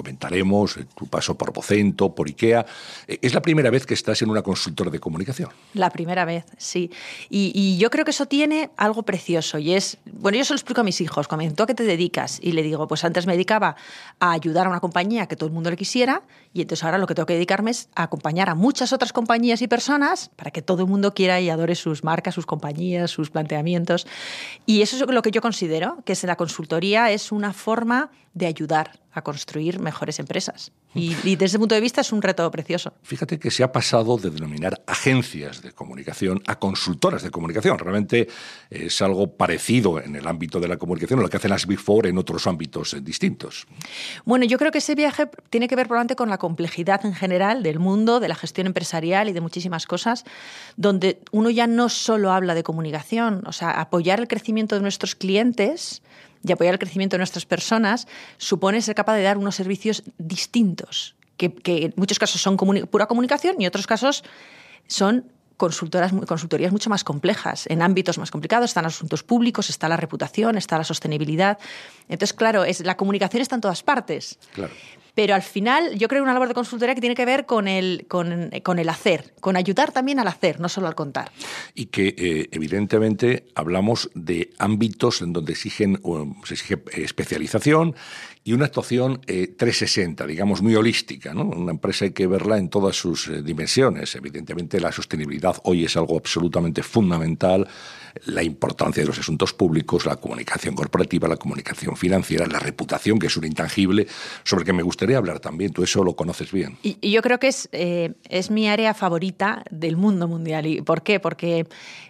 comentaremos, tu paso por Vocento, por IKEA. ¿Es la primera vez que estás en una consultora de comunicación? La primera vez, sí. Y yo creo que eso tiene algo precioso y es, bueno, yo se lo explico a mis hijos, cuando me dicen, ¿tú a qué te dedicas? Y le digo, pues antes me dedicaba a ayudar a una compañía que todo el mundo le quisiera y entonces ahora lo que tengo que dedicarme es a acompañar a muchas otras compañías y personas para que todo el mundo quiera y adore sus marcas, sus compañías, sus planteamientos. Y eso es lo que yo considero, que es la consultoría es una forma de ayudar a construir mejores empresas. Y desde ese punto de vista es un reto precioso. Fíjate que se ha pasado de denominar agencias de comunicación a consultoras de comunicación. Realmente es algo parecido en el ámbito de la comunicación a lo que hacen las Big Four en otros ámbitos distintos. Bueno, yo creo que ese viaje tiene que ver probablemente con la complejidad en general del mundo, de la gestión empresarial y de muchísimas cosas, donde uno ya no solo habla de comunicación, o sea, apoyar el crecimiento de nuestros clientes y apoyar el crecimiento de nuestras personas supone ser capaz de dar unos servicios distintos, que en muchos casos son pura comunicación y en otros casos son consultorías mucho más complejas, en ámbitos más complicados. Están los asuntos públicos, está la reputación, está la sostenibilidad. Entonces, claro, la comunicación está en todas partes. Claro. Pero al final yo creo una labor de consultoría que tiene que ver con el hacer, con ayudar también al hacer, no solo al contar. Y que evidentemente hablamos de ámbitos en donde se exige especialización y una actuación 360, digamos, muy holística, ¿no? Una empresa hay que verla en todas sus dimensiones. Evidentemente la sostenibilidad hoy es algo absolutamente fundamental, la importancia de los asuntos públicos, la comunicación corporativa, la comunicación financiera, la reputación, que es un intangible, sobre el que me gustaría hablar también. Tú eso lo conoces bien. Y yo creo que es mi área favorita del mundo mundial. ¿Y por qué? Porque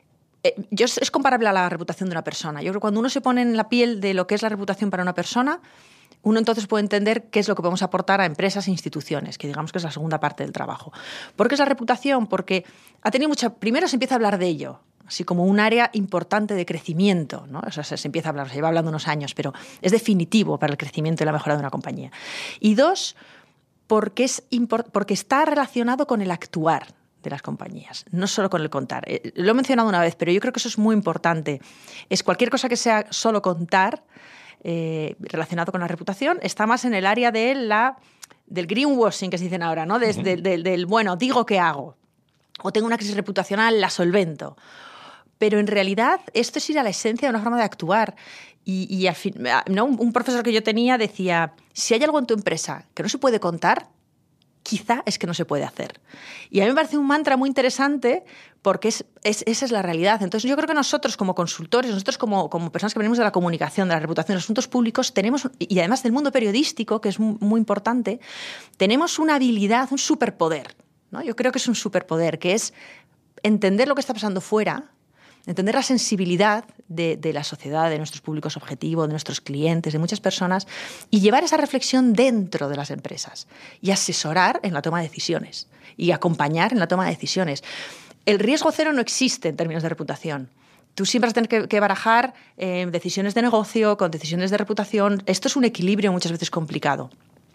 es comparable a la reputación de una persona. Yo creo que cuando uno se pone en la piel de lo que es la reputación para una persona, uno entonces puede entender qué es lo que podemos aportar a empresas e instituciones, que digamos que es la segunda parte del trabajo. ¿Por qué es la reputación? Porque primero se empieza a hablar de ello, así como un área importante de crecimiento, ¿no? O sea, se empieza a hablar, se lleva hablando unos años, pero es definitivo para el crecimiento y la mejora de una compañía. Y dos, porque está relacionado con el actuar de las compañías, no solo con el contar. Lo he mencionado una vez, pero yo creo que eso es muy importante. Es cualquier cosa que sea solo contar, relacionado con la reputación, está más en el área del greenwashing, que se dicen ahora, ¿no? Del bueno, digo que hago, o tengo una crisis reputacional, la solvento. Pero en realidad esto es ir a la esencia de una forma de actuar. Y al fin, ¿no? Un profesor que yo tenía decía, si hay algo en tu empresa que no se puede contar, quizá es que no se puede hacer. Y a mí me parece un mantra muy interesante porque esa es la realidad. Entonces yo creo que nosotros como consultores, nosotros como personas que venimos de la comunicación, de la reputación, de los asuntos públicos, tenemos, y además del mundo periodístico, que es muy importante, tenemos una habilidad, un superpoder, ¿no? Yo creo que es un superpoder, que es entender lo que está pasando fuera, entender la sensibilidad de la sociedad, de nuestros públicos objetivos, de nuestros clientes, de muchas personas, y llevar esa reflexión dentro de las empresas y asesorar en la toma de decisiones y acompañar en la toma de decisiones. El riesgo cero no existe en términos de reputación. Tú siempre vas a tener que barajar decisiones de negocio con decisiones de reputación. Esto es un equilibrio muchas veces complicado.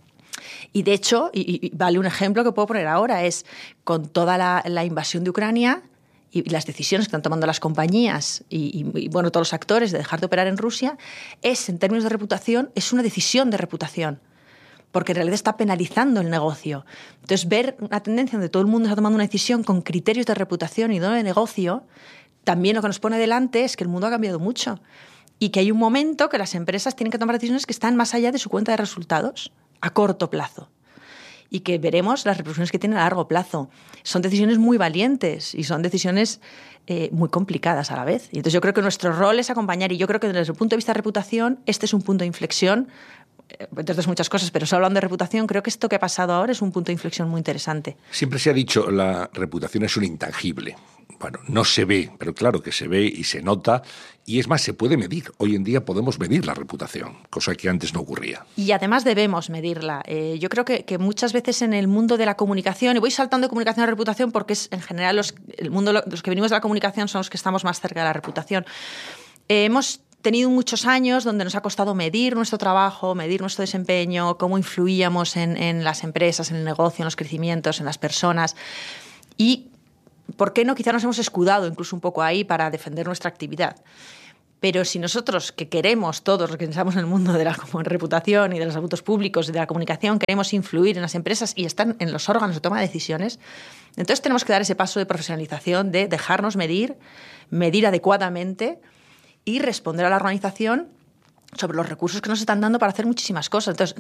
Y de hecho, y vale un ejemplo que puedo poner ahora, es con toda la invasión de Ucrania y las decisiones que están tomando las compañías y bueno, todos los actores de dejar de operar en Rusia, en términos de reputación, es una decisión de reputación, porque en realidad está penalizando el negocio. Entonces, ver una tendencia donde todo el mundo está tomando una decisión con criterios de reputación y no de negocio, también lo que nos pone delante es que el mundo ha cambiado mucho y que hay un momento que las empresas tienen que tomar decisiones que están más allá de su cuenta de resultados, a corto plazo. Y que veremos las repercusiones que tienen a largo plazo. Son decisiones muy valientes y son decisiones muy complicadas a la vez. Y entonces yo creo que nuestro rol es acompañar, y yo creo que desde el punto de vista de reputación este es un punto de inflexión, entre otras muchas cosas, pero solo hablando de reputación, creo que esto que ha pasado ahora es un punto de inflexión muy interesante. Siempre se ha dicho la reputación es un intangible. Bueno, no se ve, pero claro que se ve y se nota, y es más, se puede medir. Hoy en día podemos medir la reputación, cosa que antes no ocurría. Y además debemos medirla. Yo creo que muchas veces en el mundo de la comunicación, y voy saltando de comunicación a reputación porque es en general los que venimos de la comunicación son los que estamos más cerca de la reputación. Hemos tenido muchos años donde nos ha costado medir nuestro trabajo, medir nuestro desempeño, cómo influíamos en las empresas, en el negocio, en los crecimientos, en las personas. Y ¿por qué no? Quizá nos hemos escudado incluso un poco ahí para defender nuestra actividad. Pero si nosotros, que queremos, todos los que estamos en el mundo de la reputación y de los asuntos públicos y de la comunicación, queremos influir en las empresas y estar en los órganos de toma de decisiones, entonces tenemos que dar ese paso de profesionalización, de dejarnos medir adecuadamente y responder a la organización sobre los recursos que nos están dando para hacer muchísimas cosas. Entonces,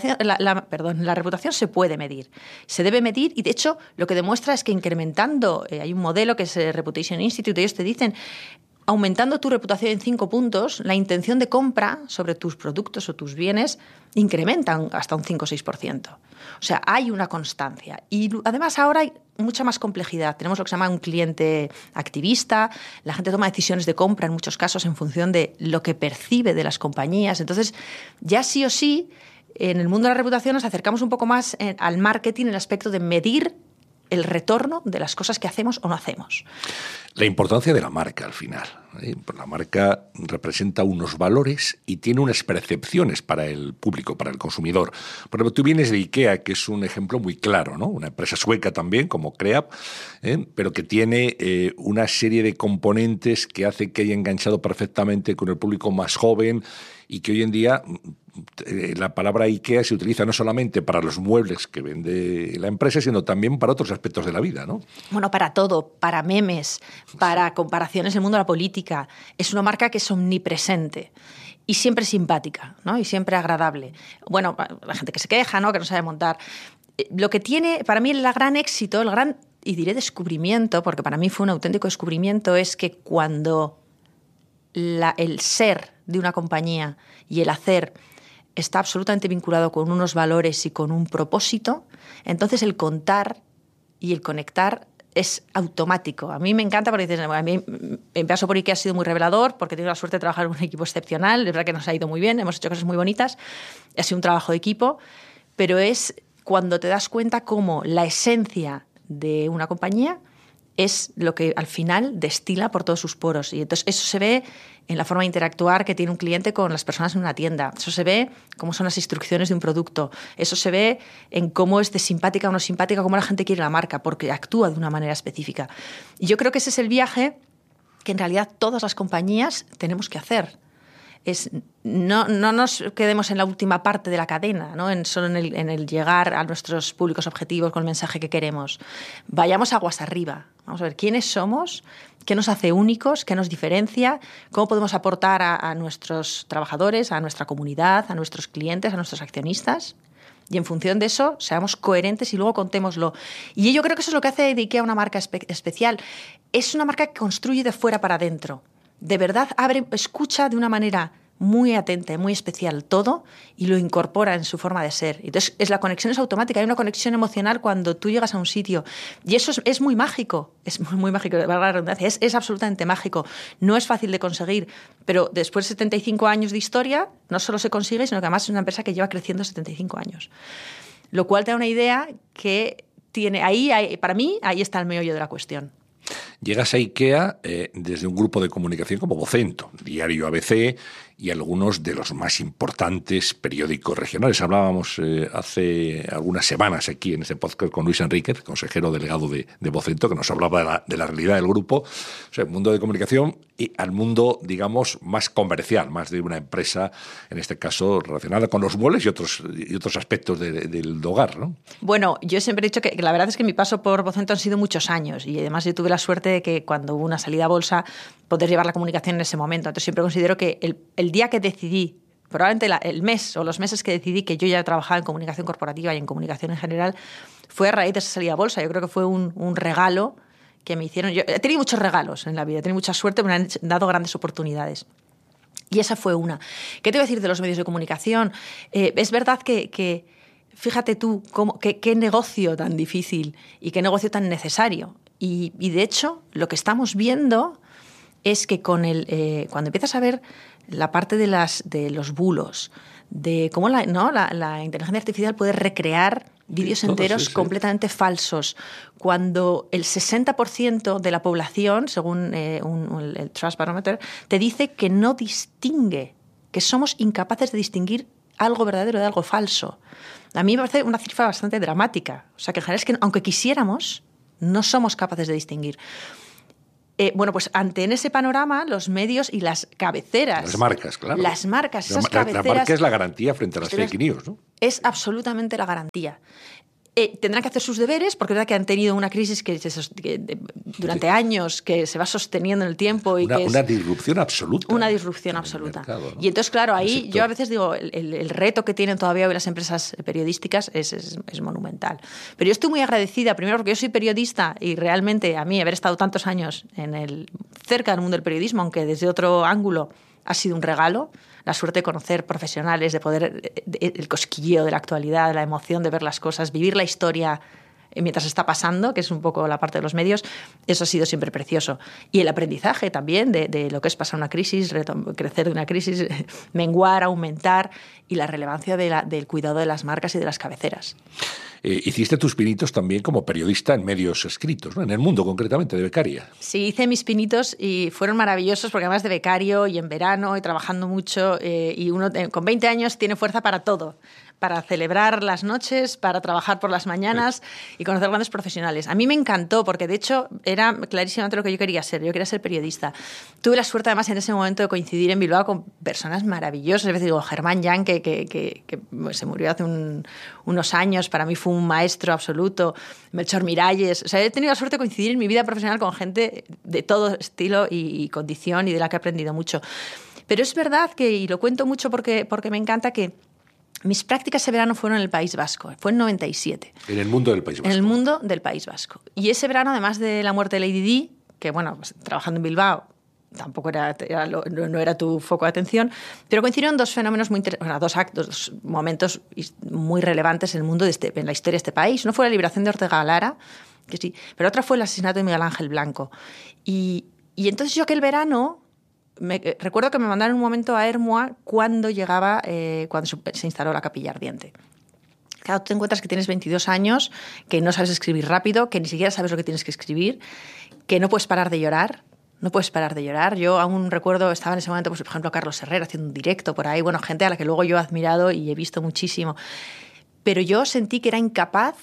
la reputación se puede medir, se debe medir y, de hecho, lo que demuestra es que incrementando, hay un modelo que es Reputation Institute, ellos te dicen, aumentando tu reputación en 5 puntos, la intención de compra sobre tus productos o tus bienes incrementan hasta un 5 o 6%. O sea, hay una constancia. Y además ahora hay mucha más complejidad. Tenemos lo que se llama un cliente activista. La gente toma decisiones de compra en muchos casos en función de lo que percibe de las compañías. Entonces, ya sí o sí, en el mundo de la reputación nos acercamos un poco más al marketing en el aspecto de medir el retorno de las cosas que hacemos o no hacemos. La importancia de la marca al final. La marca representa unos valores y tiene unas percepciones para el público, para el consumidor. Por ejemplo, tú vienes de IKEA, que es un ejemplo muy claro, ¿no? Una empresa sueca también, como Kreab, pero que tiene una serie de componentes que hace que haya enganchado perfectamente con el público más joven y que hoy en día la palabra IKEA se utiliza no solamente para los muebles que vende la empresa, sino también para otros aspectos de la vida, ¿no? Bueno, para todo, para memes, para comparaciones en el mundo de la política. Es una marca que es omnipresente y siempre simpática, ¿no? Y siempre agradable. Bueno, la gente que se queja, ¿no? Que no sabe montar. Lo que tiene, para mí, el gran éxito, el gran, y diré descubrimiento, porque para mí fue un auténtico descubrimiento, es que cuando el ser de una compañía y el hacer está absolutamente vinculado con unos valores y con un propósito, entonces el contar y el conectar es automático. A mí me encanta porque dices, a mí mi paso por IKEA ha sido muy revelador porque he tenido la suerte de trabajar en un equipo excepcional, es verdad que nos ha ido muy bien, hemos hecho cosas muy bonitas, ha sido un trabajo de equipo, pero es cuando te das cuenta cómo la esencia de una compañía es lo que al final destila por todos sus poros. Y entonces eso se ve en la forma de interactuar que tiene un cliente con las personas en una tienda. Eso se ve cómo son las instrucciones de un producto. Eso se ve en cómo es de simpática o no simpática, cómo la gente quiere la marca, porque actúa de una manera específica. Y yo creo que ese es el viaje que en realidad todas las compañías tenemos que hacer. No nos quedemos en la última parte de la cadena, ¿no? Solo en el llegar a nuestros públicos objetivos con el mensaje que queremos. Vayamos aguas arriba. Vamos a ver quiénes somos, qué nos hace únicos, qué nos diferencia, cómo podemos aportar a nuestros trabajadores, a nuestra comunidad, a nuestros clientes, a nuestros accionistas. Y en función de eso, seamos coherentes y luego contémoslo. Y yo creo que eso es lo que hace de IKEA una marca especial. Es una marca que construye de fuera para adentro. De verdad escucha de una manera muy atenta, muy especial todo y lo incorpora en su forma de ser. Entonces, la conexión es automática, hay una conexión emocional cuando tú llegas a un sitio. Y eso es muy mágico, es muy mágico, valga la redundancia, es absolutamente mágico. No es fácil de conseguir, pero después de 75 años de historia, no solo se consigue, sino que además es una empresa que lleva creciendo 75 años. Lo cual te da una idea que tiene para mí, ahí está el meollo de la cuestión. Llegas a IKEA desde un grupo de comunicación como Vocento, Diario ABC y algunos de los más importantes periódicos regionales. Hablábamos hace algunas semanas aquí en este podcast con Luis Enríquez, consejero delegado de Vocento, que nos hablaba de la realidad del grupo, o sea, el mundo de comunicación y al mundo, digamos, más comercial, más de una empresa, en este caso, relacionada con los muebles y otros aspectos del hogar, ¿no? Bueno, yo siempre he dicho que la verdad es que mi paso por Vocento han sido muchos años y además yo tuve la suerte de que cuando hubo una salida a bolsa poder llevar la comunicación en ese momento. Entonces siempre considero que el día que decidí, probablemente el mes o los meses que decidí que yo ya trabajaba en comunicación corporativa y en comunicación en general, fue a raíz de esa salida a bolsa. Yo creo que fue un regalo que me hicieron. Yo he tenido muchos regalos en la vida, he tenido mucha suerte, me han dado grandes oportunidades. Y esa fue una. ¿Qué te voy a decir de los medios de comunicación? Es verdad que fíjate tú, qué negocio tan difícil y qué negocio tan necesario. Y de hecho, lo que estamos viendo es que cuando empiezas a ver la parte de los bulos, de cómo la inteligencia artificial puede recrear vídeos enteros completamente falsos, cuando el 60% de la población, según el Trust Barometer, te dice que no distingue, que somos incapaces de distinguir algo verdadero de algo falso. A mí me parece una cifra bastante dramática. O sea, que en general es que aunque quisiéramos, no somos capaces de distinguir. Bueno, pues en ese panorama, los medios y las cabeceras. Las marcas, claro. Las marcas, esas cabeceras. La marca es la garantía frente a las fake news, ¿no? Es absolutamente la garantía. Tendrán que hacer sus deberes, porque es verdad que han tenido una crisis que durante años, que se va sosteniendo en el tiempo. Y una disrupción absoluta. Una disrupción absoluta. Mercado, ¿no? Y entonces, claro, ahí yo a veces digo, el reto que tienen todavía hoy las empresas periodísticas es monumental. Pero yo estoy muy agradecida, primero porque yo soy periodista y realmente a mí haber estado tantos años cerca del mundo del periodismo, aunque desde otro ángulo, ha sido un regalo. La suerte de conocer profesionales, de poder, el cosquilleo de la actualidad, la emoción de ver las cosas, vivir la historia mientras está pasando, que es un poco la parte de los medios, eso ha sido siempre precioso. Y el aprendizaje también de lo que es pasar una crisis, crecer de una crisis, menguar, aumentar, y la relevancia del cuidado de las marcas y de las cabeceras. Hiciste tus pinitos también como periodista en medios escritos, ¿no? En El Mundo, concretamente, de becaria. Sí, hice mis pinitos y fueron maravillosos porque además de becario y en verano y trabajando mucho, y uno con 20 años tiene fuerza para todo, para celebrar las noches, para trabajar por las mañanas y conocer grandes profesionales. A mí me encantó porque, de hecho, era clarísimamente lo que yo quería ser. Yo quería ser periodista. Tuve la suerte, además, en ese momento de coincidir en Bilbao con personas maravillosas. Es decir, Germán Jan, que se murió hace unos años, para mí fue un maestro absoluto. Melchor Miralles. O sea, he tenido la suerte de coincidir en mi vida profesional con gente de todo estilo y condición y de la que he aprendido mucho. Pero es verdad que, y lo cuento mucho porque me encanta, que mis prácticas ese verano fueron en el País Vasco. Fue en 97. En el mundo del País Vasco. En el mundo del País Vasco. Y ese verano, además de la muerte de Lady Di, que, bueno, pues, trabajando en Bilbao, tampoco no era tu foco de atención, pero coincidieron dos fenómenos dos momentos muy relevantes en el mundo en la historia de este país. Uno fue la liberación de Ortega Lara, que sí, pero otra fue el asesinato de Miguel Ángel Blanco. Y entonces yo aquel verano recuerdo que me mandaron un momento a Ermua cuando se instaló la Capilla Ardiente. Claro, tú te encuentras que tienes 22 años, que no sabes escribir rápido, que ni siquiera sabes lo que tienes que escribir, que no puedes parar de llorar. No puedes parar de llorar. Yo aún recuerdo, estaba en ese momento, pues, por ejemplo, Carlos Herrera haciendo un directo por ahí, bueno, gente a la que luego yo he admirado y he visto muchísimo. Pero yo sentí que era incapaz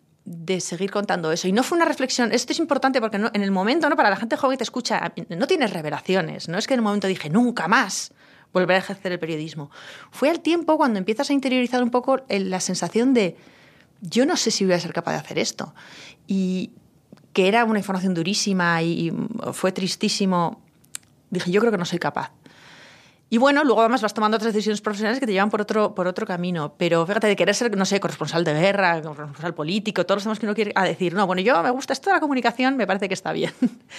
de seguir contando eso. Y no fue una reflexión. Esto es importante porque en el momento, ¿no? Para la gente joven que te escucha, no tienes revelaciones. No es que en el momento dije, nunca más volveré a ejercer el periodismo. Fue al tiempo cuando empiezas a interiorizar un poco la sensación de yo no sé si voy a ser capaz de hacer esto. Y que era una información durísima y fue tristísimo. Dije, yo creo que no soy capaz. Y bueno, luego además vas tomando otras decisiones profesionales que te llevan por otro camino. Pero fíjate, de querer ser, no sé, corresponsal de guerra, corresponsal político, todos los temas que uno quiere decir, no, bueno, yo me gusta esto de la comunicación, me parece que está bien.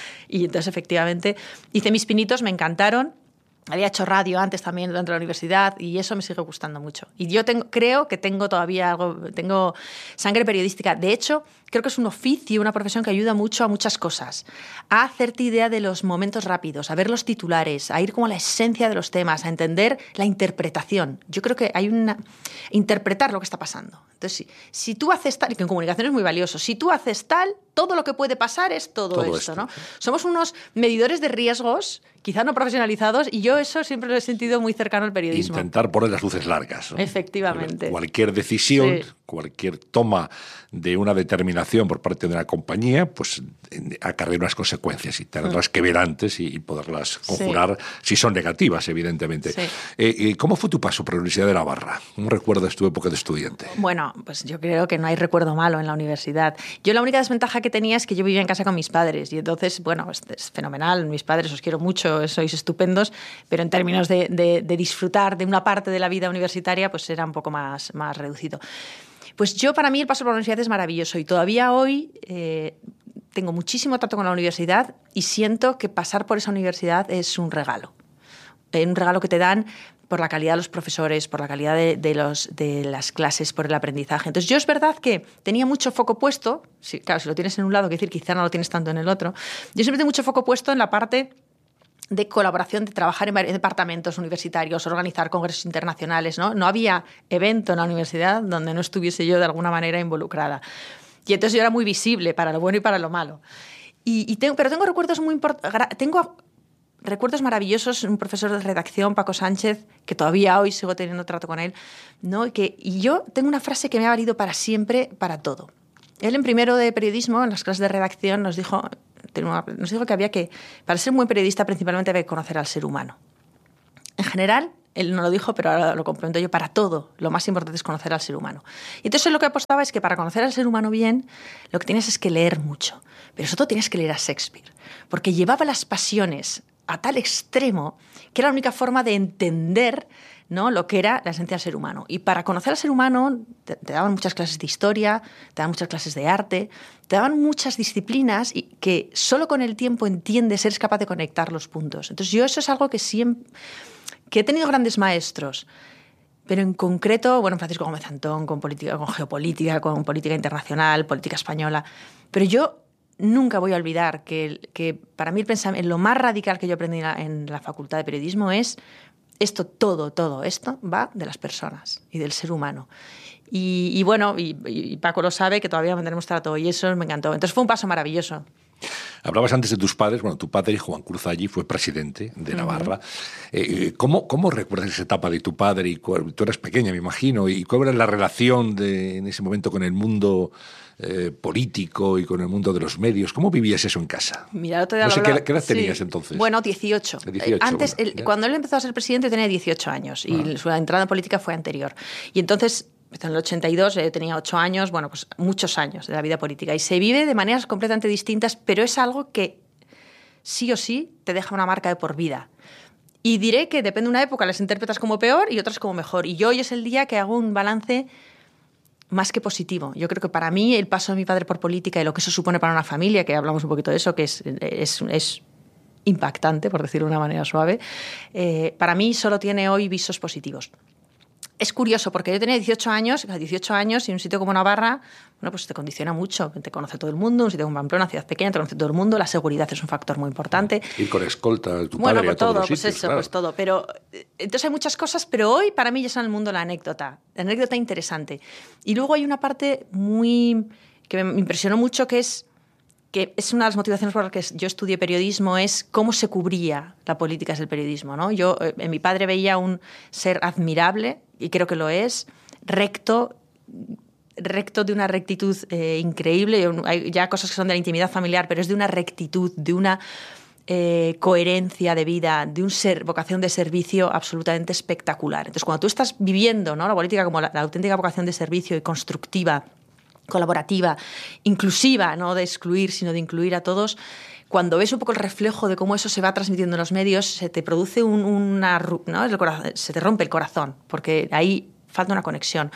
Y entonces, efectivamente, hice mis pinitos, me encantaron. Había hecho radio antes también durante la universidad y eso me sigue gustando mucho. Y yo creo que tengo todavía tengo sangre periodística. De hecho, creo que es un oficio, una profesión que ayuda mucho a muchas cosas. A hacerte idea de los momentos rápidos, a ver los titulares, a ir como a la esencia de los temas, a entender la interpretación. Yo creo que hay interpretar lo que está pasando. Entonces, si tú haces tal, y que en comunicación es muy valioso, si tú haces tal, todo lo que puede pasar es todo esto, ¿no? Somos unos medidores de riesgos, quizá no profesionalizados, y yo eso siempre lo he sentido muy cercano al periodismo. Intentar poner las luces largas, ¿no? Efectivamente. Cualquier decisión, sí, cualquier toma de una determinación por parte de una compañía, pues acarrea unas consecuencias y tendrás que ver antes y poderlas conjurar, sí, si son negativas, evidentemente. Sí. ¿Cómo fue tu paso por la Universidad de Navarra? ¿Cómo recuerdas tu época de estudiante? Bueno, pues yo creo que no hay recuerdo malo en la universidad. Yo la única desventaja que tenía es que yo vivía en casa con mis padres y entonces, bueno, es fenomenal, mis padres os quiero mucho, sois estupendos, pero en términos de disfrutar de una parte de la vida universitaria, pues era un poco más reducido. Pues para mí el paso por la universidad es maravilloso y todavía hoy tengo muchísimo trato con la universidad y siento que pasar por esa universidad es un regalo. Un regalo que te dan por la calidad de los profesores, por la calidad de las clases, por el aprendizaje. Entonces, yo es verdad que tenía mucho foco puesto, claro, si lo tienes en un lado, quiere decir, quizá no lo tienes tanto en el otro. Yo siempre tengo mucho foco puesto en la parte de colaboración, de trabajar en varios departamentos universitarios, organizar congresos internacionales, ¿no? No había evento en la universidad donde no estuviese yo de alguna manera involucrada. Y entonces yo era muy visible para lo bueno y para lo malo. Pero tengo recuerdos muy importantes. Tengo recuerdos maravillosos, un profesor de redacción, Paco Sánchez, que todavía hoy sigo teniendo trato con él, ¿no? Y yo tengo una frase que me ha valido para siempre, para todo. Él en primero de periodismo, en las clases de redacción, nos dijo, nos dijo que había que, para ser un buen periodista, principalmente había que conocer al ser humano. En general, él no lo dijo, pero ahora lo complemento yo, para todo, lo más importante es conocer al ser humano. Y entonces lo que apostaba es que para conocer al ser humano bien, lo que tienes es que leer mucho. Pero sobre todo tienes que leer a Shakespeare, porque llevaba las pasiones a tal extremo que era la única forma de entender, ¿no?, lo que era la esencia del ser humano. Y para conocer al ser humano te daban muchas clases de historia, te daban muchas clases de arte, te daban muchas disciplinas y que solo con el tiempo entiendes, eres capaz de conectar los puntos. Entonces yo eso es algo que siempre... que he tenido grandes maestros, pero en concreto, bueno, Francisco Gómez Antón, con política, con geopolítica, con política internacional, política española, pero yo nunca voy a olvidar que para mí el pensamiento, lo más radical que yo aprendí en la Facultad de Periodismo es esto, todo esto va de las personas y del ser humano. Y bueno, y Paco lo sabe, que todavía mantenemos trato y eso me encantó. Entonces fue un paso maravilloso. Hablabas antes de tus padres. Bueno, tu padre, Juan Cruz Allí, fue presidente de Navarra. ¿Cómo recuerdas esa etapa de tu padre? Tú eras pequeña, me imagino. ¿Y cuál era la relación en ese momento con el mundo político y con el mundo de los medios? ¿Cómo vivías eso en casa? Mira, ¿qué edad tenías entonces? Bueno, 18. Antes, bueno, cuando él empezó a ser presidente tenía 18 años y su entrada en política fue anterior. Y entonces... En el 82 yo tenía 8 años, bueno, pues muchos años de la vida política. Y se vive de maneras completamente distintas, pero es algo que sí o sí te deja una marca de por vida. Y diré que depende de una época, las interpretas como peor y otras como mejor. Y yo hoy es el día que hago un balance más que positivo. Yo creo que para mí el paso de mi padre por política y lo que eso supone para una familia, que hablamos un poquito de eso, que es impactante, por decirlo de una manera suave, para mí solo tiene hoy visos positivos. Es curioso, porque yo tenía 18 años y un sitio como Navarra, bueno, pues te condiciona mucho. Te conoce todo el mundo, un sitio como Pamplona, ciudad pequeña, te conoce todo el mundo, la seguridad es un factor muy importante. Ir con escolta, tu padre pues a todos todo, los sitios, pues eso, claro. pues todo. Pero, entonces hay muchas cosas, pero hoy para mí ya es en el mundo la anécdota interesante. Y luego hay una parte que me impresionó mucho, que es una de las motivaciones por las que yo estudié periodismo, es cómo se cubría la política del periodismo, ¿no? Yo en mi padre veía un ser admirable, y creo que lo es, recto de una rectitud increíble. Hay ya cosas que son de la intimidad familiar, pero es de una rectitud, de una coherencia de vida, de vocación de servicio absolutamente espectacular. Entonces, cuando tú estás viviendo, ¿no?, la política como la auténtica vocación de servicio y constructiva, colaborativa, inclusiva, no de excluir, sino de incluir a todos, cuando ves un poco el reflejo de cómo eso se va transmitiendo en los medios, se te produce ¿no?, se te rompe el corazón, porque ahí falta una conexión.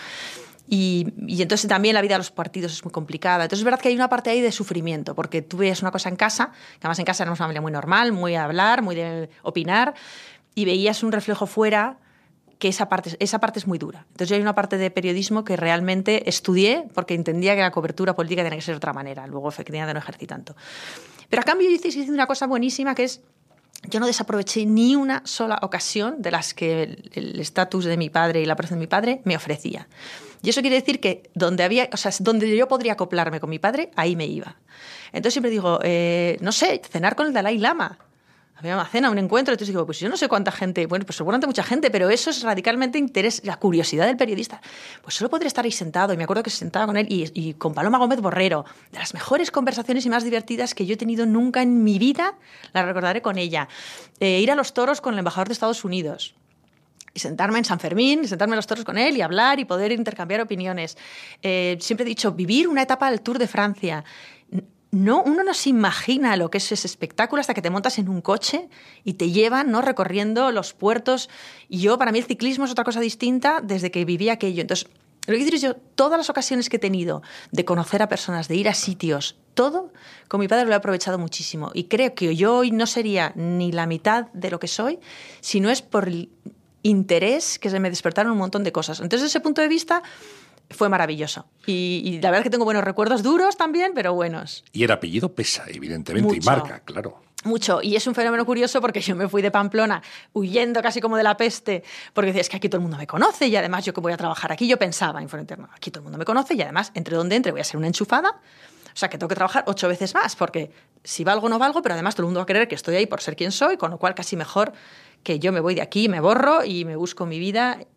Y entonces también la vida de los partidos es muy complicada. Entonces es verdad que hay una parte ahí de sufrimiento, porque tú veías una cosa en casa, que además en casa éramos una familia muy normal, muy de hablar, muy de opinar, y veías un reflejo fuera, que esa parte es muy dura. Entonces yo hay una parte de periodismo que realmente estudié porque entendía que la cobertura política tenía que ser de otra manera. Luego efectivamente no ejercí tanto. Pero a cambio yo hice una cosa buenísima, que es, yo no desaproveché ni una sola ocasión de las que el estatus de mi padre y la presión de mi padre me ofrecía. Y eso quiere decir que donde yo podría acoplarme con mi padre, ahí me iba. Entonces siempre digo, no sé, cenar con el Dalai Lama. Había una cena, un encuentro, entonces digo, pues yo no sé cuánta gente, bueno, pues seguramente mucha gente, pero eso es radicalmente interés, la curiosidad del periodista. Pues solo podría estar ahí sentado, y me acuerdo que se sentaba con él y con Paloma Gómez Borrero, de las mejores conversaciones y más divertidas que yo he tenido nunca en mi vida, la recordaré con ella. Ir a los toros con el embajador de Estados Unidos. Y sentarme en San Fermín, y sentarme a los toros con él y hablar y poder intercambiar opiniones. Siempre he dicho, vivir una etapa del Tour de Francia. No, uno no se imagina lo que es ese espectáculo hasta que te montas en un coche y te llevan, ¿no?, recorriendo los puertos. Y yo, para mí, el ciclismo es otra cosa distinta desde que viví aquello. Entonces, lo que quiero decir es, yo, todas las ocasiones que he tenido de conocer a personas, de ir a sitios, todo, con mi padre lo he aprovechado muchísimo. Y creo que yo hoy no sería ni la mitad de lo que soy, si no es por el interés que se me despertaron un montón de cosas. Entonces, desde ese punto de vista, fue maravilloso. Y la verdad es que tengo buenos recuerdos, duros también, pero buenos. Y el apellido pesa, evidentemente, Mucho. Y marca, claro. Mucho. Y es un fenómeno curioso porque yo me fui de Pamplona huyendo casi como de la peste, porque decía, es que aquí todo el mundo me conoce y además yo que voy a trabajar aquí, yo pensaba en Foro Interno, aquí todo el mundo me conoce y además, entre donde entre, voy a ser una enchufada. O sea, que tengo que trabajar 8 veces más, porque si valgo no valgo, pero además todo el mundo va a creer que estoy ahí por ser quien soy, con lo cual casi mejor que yo me voy de aquí, me borro y me busco mi vida.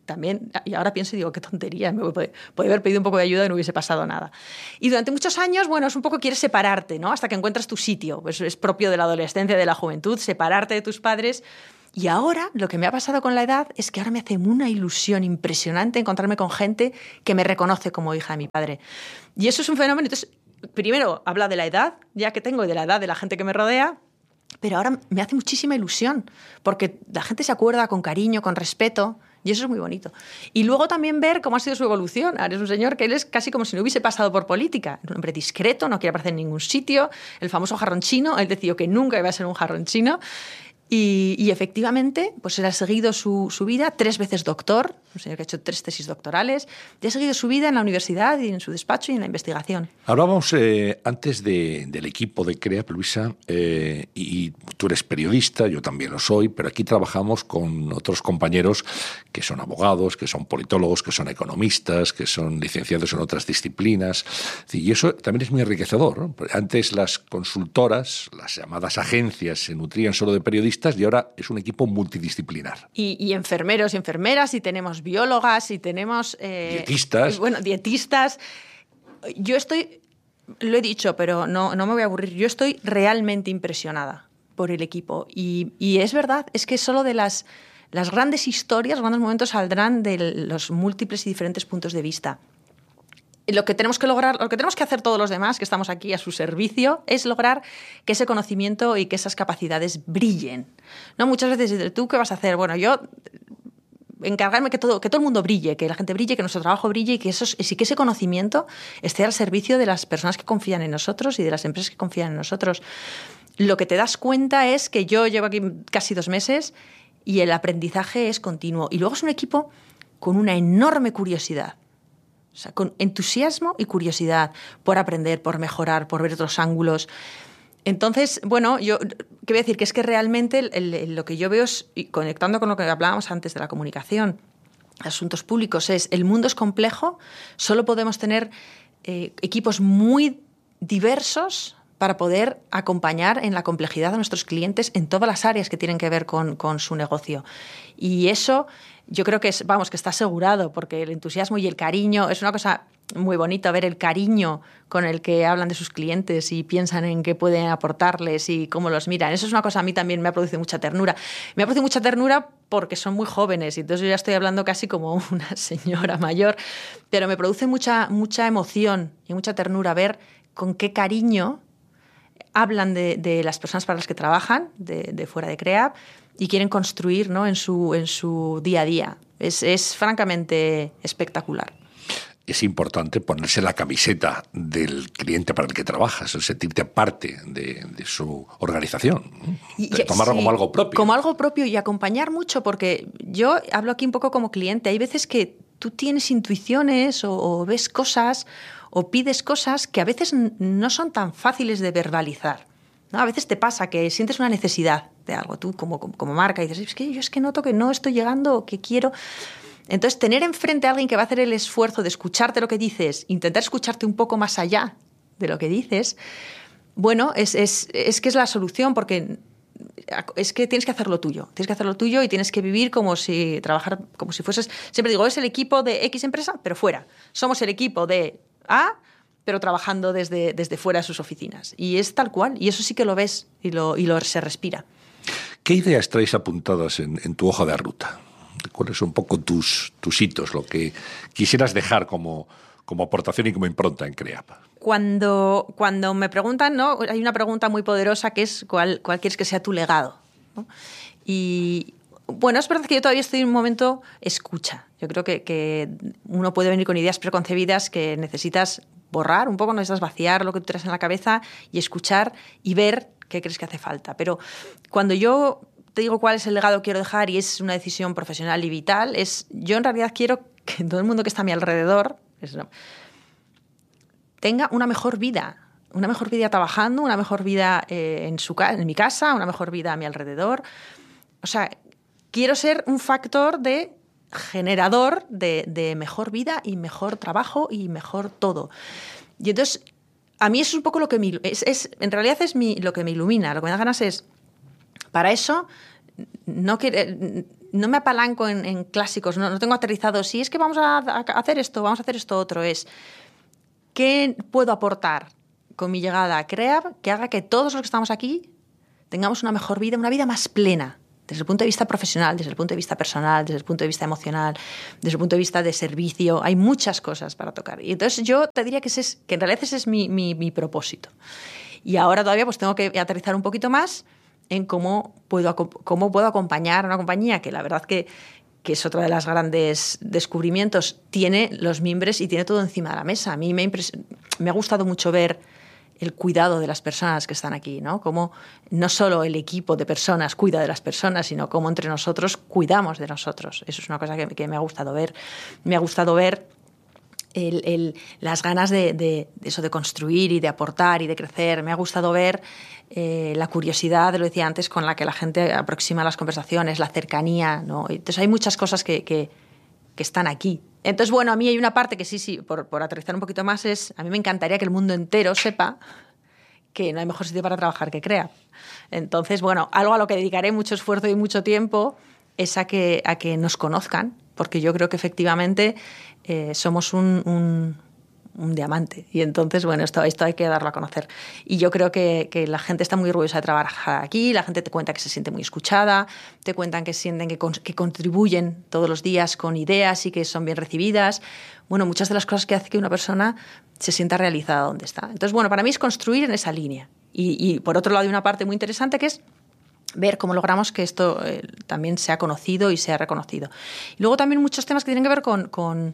también, y ahora pienso y digo, qué tontería, podía haber pedido un poco de ayuda y no hubiese pasado nada. Y durante muchos años, bueno, es un poco quieres separarte, ¿no? Hasta que encuentras tu sitio. Pues es propio de la adolescencia, de la juventud, separarte de tus padres. Y ahora, lo que me ha pasado con la edad es que ahora me hace una ilusión impresionante encontrarme con gente que me reconoce como hija de mi padre. Y eso es un fenómeno. Entonces, primero, habla de la edad, ya que tengo, y de la edad de la gente que me rodea. Pero ahora me hace muchísima ilusión, porque la gente se acuerda con cariño, con respeto, y eso es muy bonito. Y luego también ver cómo ha sido su evolución. Ahora es un señor que él es casi como si no hubiese pasado por política. Es un hombre discreto, no quiere aparecer en ningún sitio, el famoso jarrón chino, él decidió que nunca iba a ser un jarrón chino. Y efectivamente, pues él ha seguido su vida, 3 veces doctor, un señor que ha hecho 3 tesis doctorales, y ha seguido su vida en la universidad y en su despacho y en la investigación. Hablábamos antes del equipo de CREAP, Luisa, y tú eres periodista, yo también lo soy, pero aquí trabajamos con otros compañeros que son abogados, que son politólogos, que son economistas, que son licenciados en otras disciplinas, y eso también es muy enriquecedor, ¿no? Antes las consultoras, las llamadas agencias, se nutrían solo de periodistas, y ahora es un equipo multidisciplinar. Y enfermeros y enfermeras, y tenemos biólogas, y tenemos... dietistas. Bueno, dietistas. Yo estoy, lo he dicho, pero no me voy a aburrir, yo estoy realmente impresionada por el equipo. Y es verdad, es que solo de las grandes historias, grandes momentos saldrán de los múltiples y diferentes puntos de vista. Lo que tenemos que lograr, lo que tenemos que hacer todos los demás, que estamos aquí a su servicio, es lograr que ese conocimiento y que esas capacidades brillen. ¿No? Muchas veces, ¿tú qué vas a hacer? Bueno, yo encargarme que todo el mundo brille, que la gente brille, que nuestro trabajo brille y que ese conocimiento esté al servicio de las personas que confían en nosotros y de las empresas que confían en nosotros. Lo que te das cuenta es que yo llevo aquí casi 2 meses y el aprendizaje es continuo. Y luego es un equipo con una enorme curiosidad. O sea, con entusiasmo y curiosidad por aprender, por mejorar, por ver otros ángulos. Entonces, bueno, yo ¿qué voy a decir? Que es que realmente lo que yo veo es, y conectando con lo que hablábamos antes de la comunicación, asuntos públicos, es el mundo es complejo, solo podemos tener equipos muy diversos para poder acompañar en la complejidad a nuestros clientes en todas las áreas que tienen que ver con su negocio. Y eso yo creo que que está asegurado, porque el entusiasmo y el cariño es una cosa muy bonita, ver el cariño con el que hablan de sus clientes y piensan en qué pueden aportarles y cómo los miran. Eso es una cosa a mí también me produce mucha ternura. Me produce mucha ternura porque son muy jóvenes y entonces yo ya estoy hablando casi como una señora mayor, pero me produce mucha emoción y mucha ternura ver con qué cariño hablan de las personas para las que trabajan, de fuera de CREAP, y quieren construir, ¿no?, en su día a día. Es francamente espectacular. Es importante ponerse la camiseta del cliente para el que trabajas, sentirte parte de su organización, tomarlo como algo propio. Como algo propio y acompañar mucho, porque yo hablo aquí un poco como cliente. Hay veces que tú tienes intuiciones o ves cosas o pides cosas que a veces no son tan fáciles de verbalizar, ¿no? A veces te pasa que sientes una necesidad de algo, tú como marca, y dices, yo noto que no estoy llegando, que quiero... Entonces, tener enfrente a alguien que va a hacer el esfuerzo de escucharte lo que dices, intentar escucharte un poco más allá de lo que dices, bueno, es que es la solución, porque es que tienes que hacer lo tuyo. Tienes que hacer lo tuyo y tienes que vivir trabajar como si fueses... Siempre digo, es el equipo de X empresa, pero fuera. Somos el equipo de A, pero trabajando desde fuera de sus oficinas. Y es tal cual, y eso sí que lo ves y se respira. ¿Qué ideas traes apuntadas en tu hoja de ruta? ¿Cuáles son un poco tus hitos, lo que quisieras dejar como aportación y como impronta en CREAP? Cuando me preguntan, ¿no?, hay una pregunta muy poderosa que es ¿cuál quieres que sea tu legado? ¿No? Y bueno, es verdad que yo todavía estoy en un momento escucha. Yo creo que uno puede venir con ideas preconcebidas que necesitas borrar un poco, necesitas vaciar lo que tú traes en la cabeza y escuchar y ver qué crees que hace falta. Pero cuando yo te digo cuál es el legado que quiero dejar y es una decisión profesional y vital, yo en realidad quiero que todo el mundo que está a mi alrededor tenga una mejor vida trabajando, una mejor vida en mi casa, una mejor vida a mi alrededor. O sea, quiero ser un factor de generador de mejor vida y mejor trabajo y mejor todo. Y entonces, a mí eso es un poco lo que en realidad es lo que me ilumina. Lo que me da ganas es, para eso, no me apalanco en clásicos, no tengo aterrizado, si es que vamos a hacer esto, vamos a hacer esto otro, es ¿qué puedo aportar con mi llegada a CREAB que haga que todos los que estamos aquí tengamos una mejor vida, una vida más plena, desde el punto de vista profesional, desde el punto de vista personal, desde el punto de vista emocional, desde el punto de vista de servicio? Hay muchas cosas para tocar. Y entonces yo te diría que en realidad ese es mi propósito. Y ahora todavía pues tengo que aterrizar un poquito más en cómo puedo acompañar a una compañía que la verdad que es otra de los grandes descubrimientos, tiene los mimbres y tiene todo encima de la mesa. A mí me ha gustado mucho ver el cuidado de las personas que están aquí, ¿no? Cómo no solo el equipo de personas cuida de las personas, sino cómo entre nosotros cuidamos de nosotros. Eso es una cosa que me ha gustado ver. Me ha gustado ver las ganas de eso, de construir y de aportar y de crecer. Me ha gustado ver la curiosidad, lo decía antes, con la que la gente aproxima las conversaciones, la cercanía, ¿no? Entonces hay muchas cosas que están aquí. Entonces, bueno, a mí hay una parte que sí, por aterrizar un poquito más, a mí me encantaría que el mundo entero sepa que no hay mejor sitio para trabajar que CREAB. Entonces, bueno, algo a lo que dedicaré mucho esfuerzo y mucho tiempo es a que nos conozcan, porque yo creo que efectivamente somos un diamante. Y entonces, bueno, esto hay que darlo a conocer. Y yo creo que la gente está muy orgullosa de trabajar aquí, la gente te cuenta que se siente muy escuchada, te cuentan que sienten que contribuyen todos los días con ideas y que son bien recibidas. Bueno, muchas de las cosas que hace que una persona se sienta realizada donde está. Entonces, bueno, para mí es construir en esa línea. Y por otro lado hay una parte muy interesante que es ver cómo logramos que esto también sea conocido y sea reconocido. Y luego también muchos temas que tienen que ver con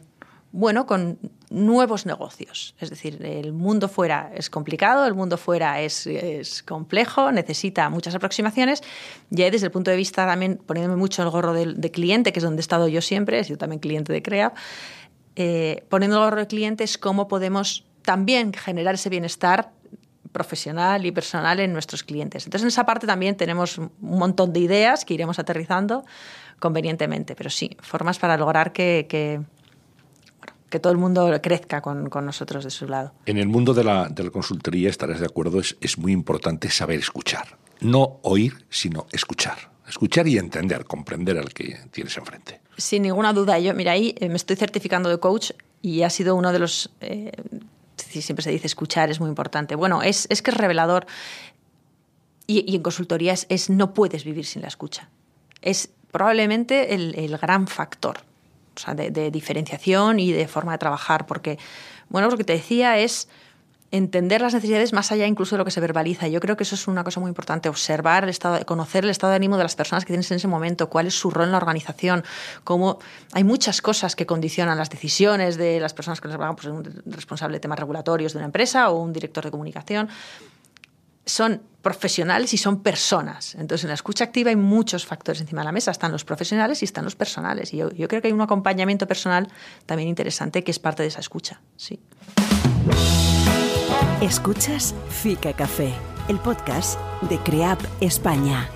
nuevos negocios. Es decir, el mundo fuera es complicado, el mundo fuera es complejo, necesita muchas aproximaciones. Y ahí, desde el punto de vista también, poniéndome mucho el gorro de cliente, que es donde he estado yo siempre, he sido también cliente de CREAB, poniendo el gorro de cliente es cómo podemos también generar ese bienestar profesional y personal en nuestros clientes. Entonces, en esa parte también tenemos un montón de ideas que iremos aterrizando convenientemente. Pero sí, formas para lograr que todo el mundo crezca con nosotros de su lado. En el mundo de la consultoría, estarás de acuerdo, es muy importante saber escuchar. No oír, sino escuchar. Escuchar y entender, comprender al que tienes enfrente. Sin ninguna duda. Yo, mira, ahí me estoy certificando de coach y ha sido uno de los... siempre se dice escuchar es muy importante. Bueno, es que es revelador. Y en consultoría no puedes vivir sin la escucha. Es probablemente el gran factor, o sea, de diferenciación y de forma de trabajar, porque lo que te decía es entender las necesidades más allá incluso de lo que se verbaliza. Yo creo que eso es una cosa muy importante, observar conocer el estado de ánimo de las personas que tienes en ese momento, cuál es su rol en la organización, cómo hay muchas cosas que condicionan las decisiones de las personas que nos van, pues un responsable de temas regulatorios de una empresa o un director de comunicación. Son profesionales y son personas. Entonces, en la escucha activa hay muchos factores encima de la mesa. Están los profesionales y están los personales. Y yo creo que hay un acompañamiento personal también interesante que es parte de esa escucha. Sí. Escuchas Fica Café, el podcast de CREAB España.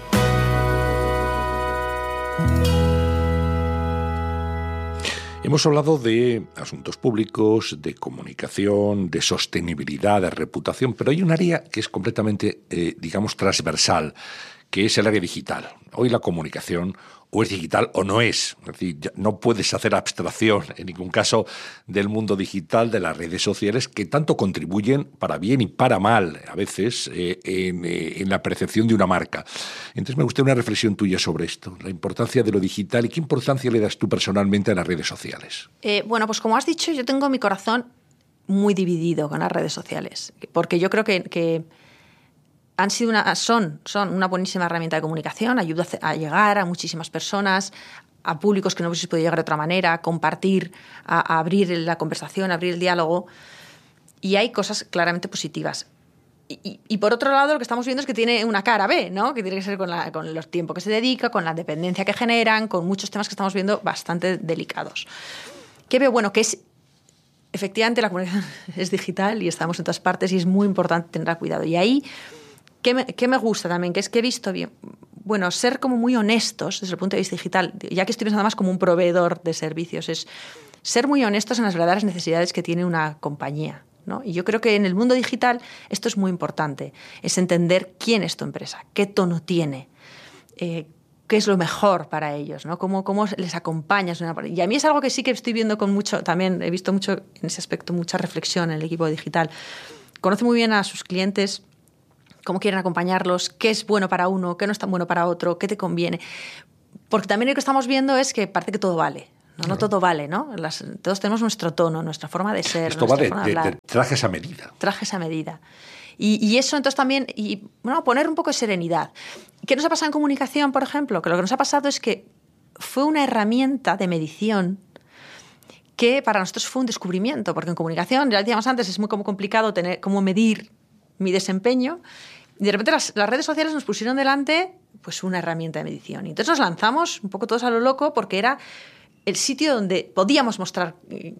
Hemos hablado de asuntos públicos, de comunicación, de sostenibilidad, de reputación, pero hay un área que es completamente, transversal, que es el área digital. Hoy la comunicación o es digital o no es. Es decir, no puedes hacer abstracción en ningún caso del mundo digital, de las redes sociales, que tanto contribuyen para bien y para mal, a veces, en la percepción de una marca. Entonces me gustaría una reflexión tuya sobre esto, la importancia de lo digital y qué importancia le das tú personalmente a las redes sociales. Pues como has dicho, yo tengo mi corazón muy dividido con las redes sociales, porque yo creo que han sido son una buenísima herramienta de comunicación, ayuda a llegar a muchísimas personas, a públicos que no hubiese podido llegar de otra manera, a compartir, a abrir la conversación, a abrir el diálogo. Y hay cosas claramente positivas. Y por otro lado, lo que estamos viendo es que tiene una cara B, ¿no? Que tiene que ser con los tiempos que se dedica, con la dependencia que generan, con muchos temas que estamos viendo bastante delicados. ¿Qué veo? Bueno, que es... Efectivamente, la comunicación es digital y estamos en todas partes y es muy importante tener cuidado. Y ahí... ¿Qué me gusta también? Que es que he visto bien, ser como muy honestos desde el punto de vista digital, ya que estoy pensando más como un proveedor de servicios, es ser muy honestos en las verdaderas necesidades que tiene una compañía, ¿no? Y yo creo que en el mundo digital esto es muy importante, es entender quién es tu empresa, qué tono tiene, qué es lo mejor para ellos, ¿no? Cómo les acompañas. Y a mí es algo que sí que estoy viendo con mucho, también he visto mucho en ese aspecto, mucha reflexión en el equipo digital. Conoce muy bien a sus clientes, cómo quieren acompañarlos, qué es bueno para uno, qué no es tan bueno para otro, qué te conviene. Porque también lo que estamos viendo es que parece que todo vale. No todo vale, ¿no? Todos tenemos nuestro tono, nuestra forma de ser. Esto va de trajes a medida. Trajes a medida. Y eso entonces también, poner un poco de serenidad. ¿Qué nos ha pasado en comunicación, por ejemplo? Que lo que nos ha pasado es que fue una herramienta de medición que para nosotros fue un descubrimiento, porque en comunicación, ya decíamos antes, es muy complicado cómo medir mi desempeño. Y de repente las redes sociales nos pusieron delante pues una herramienta de medición. Y entonces nos lanzamos un poco todos a lo loco porque era el sitio donde podíamos mostrar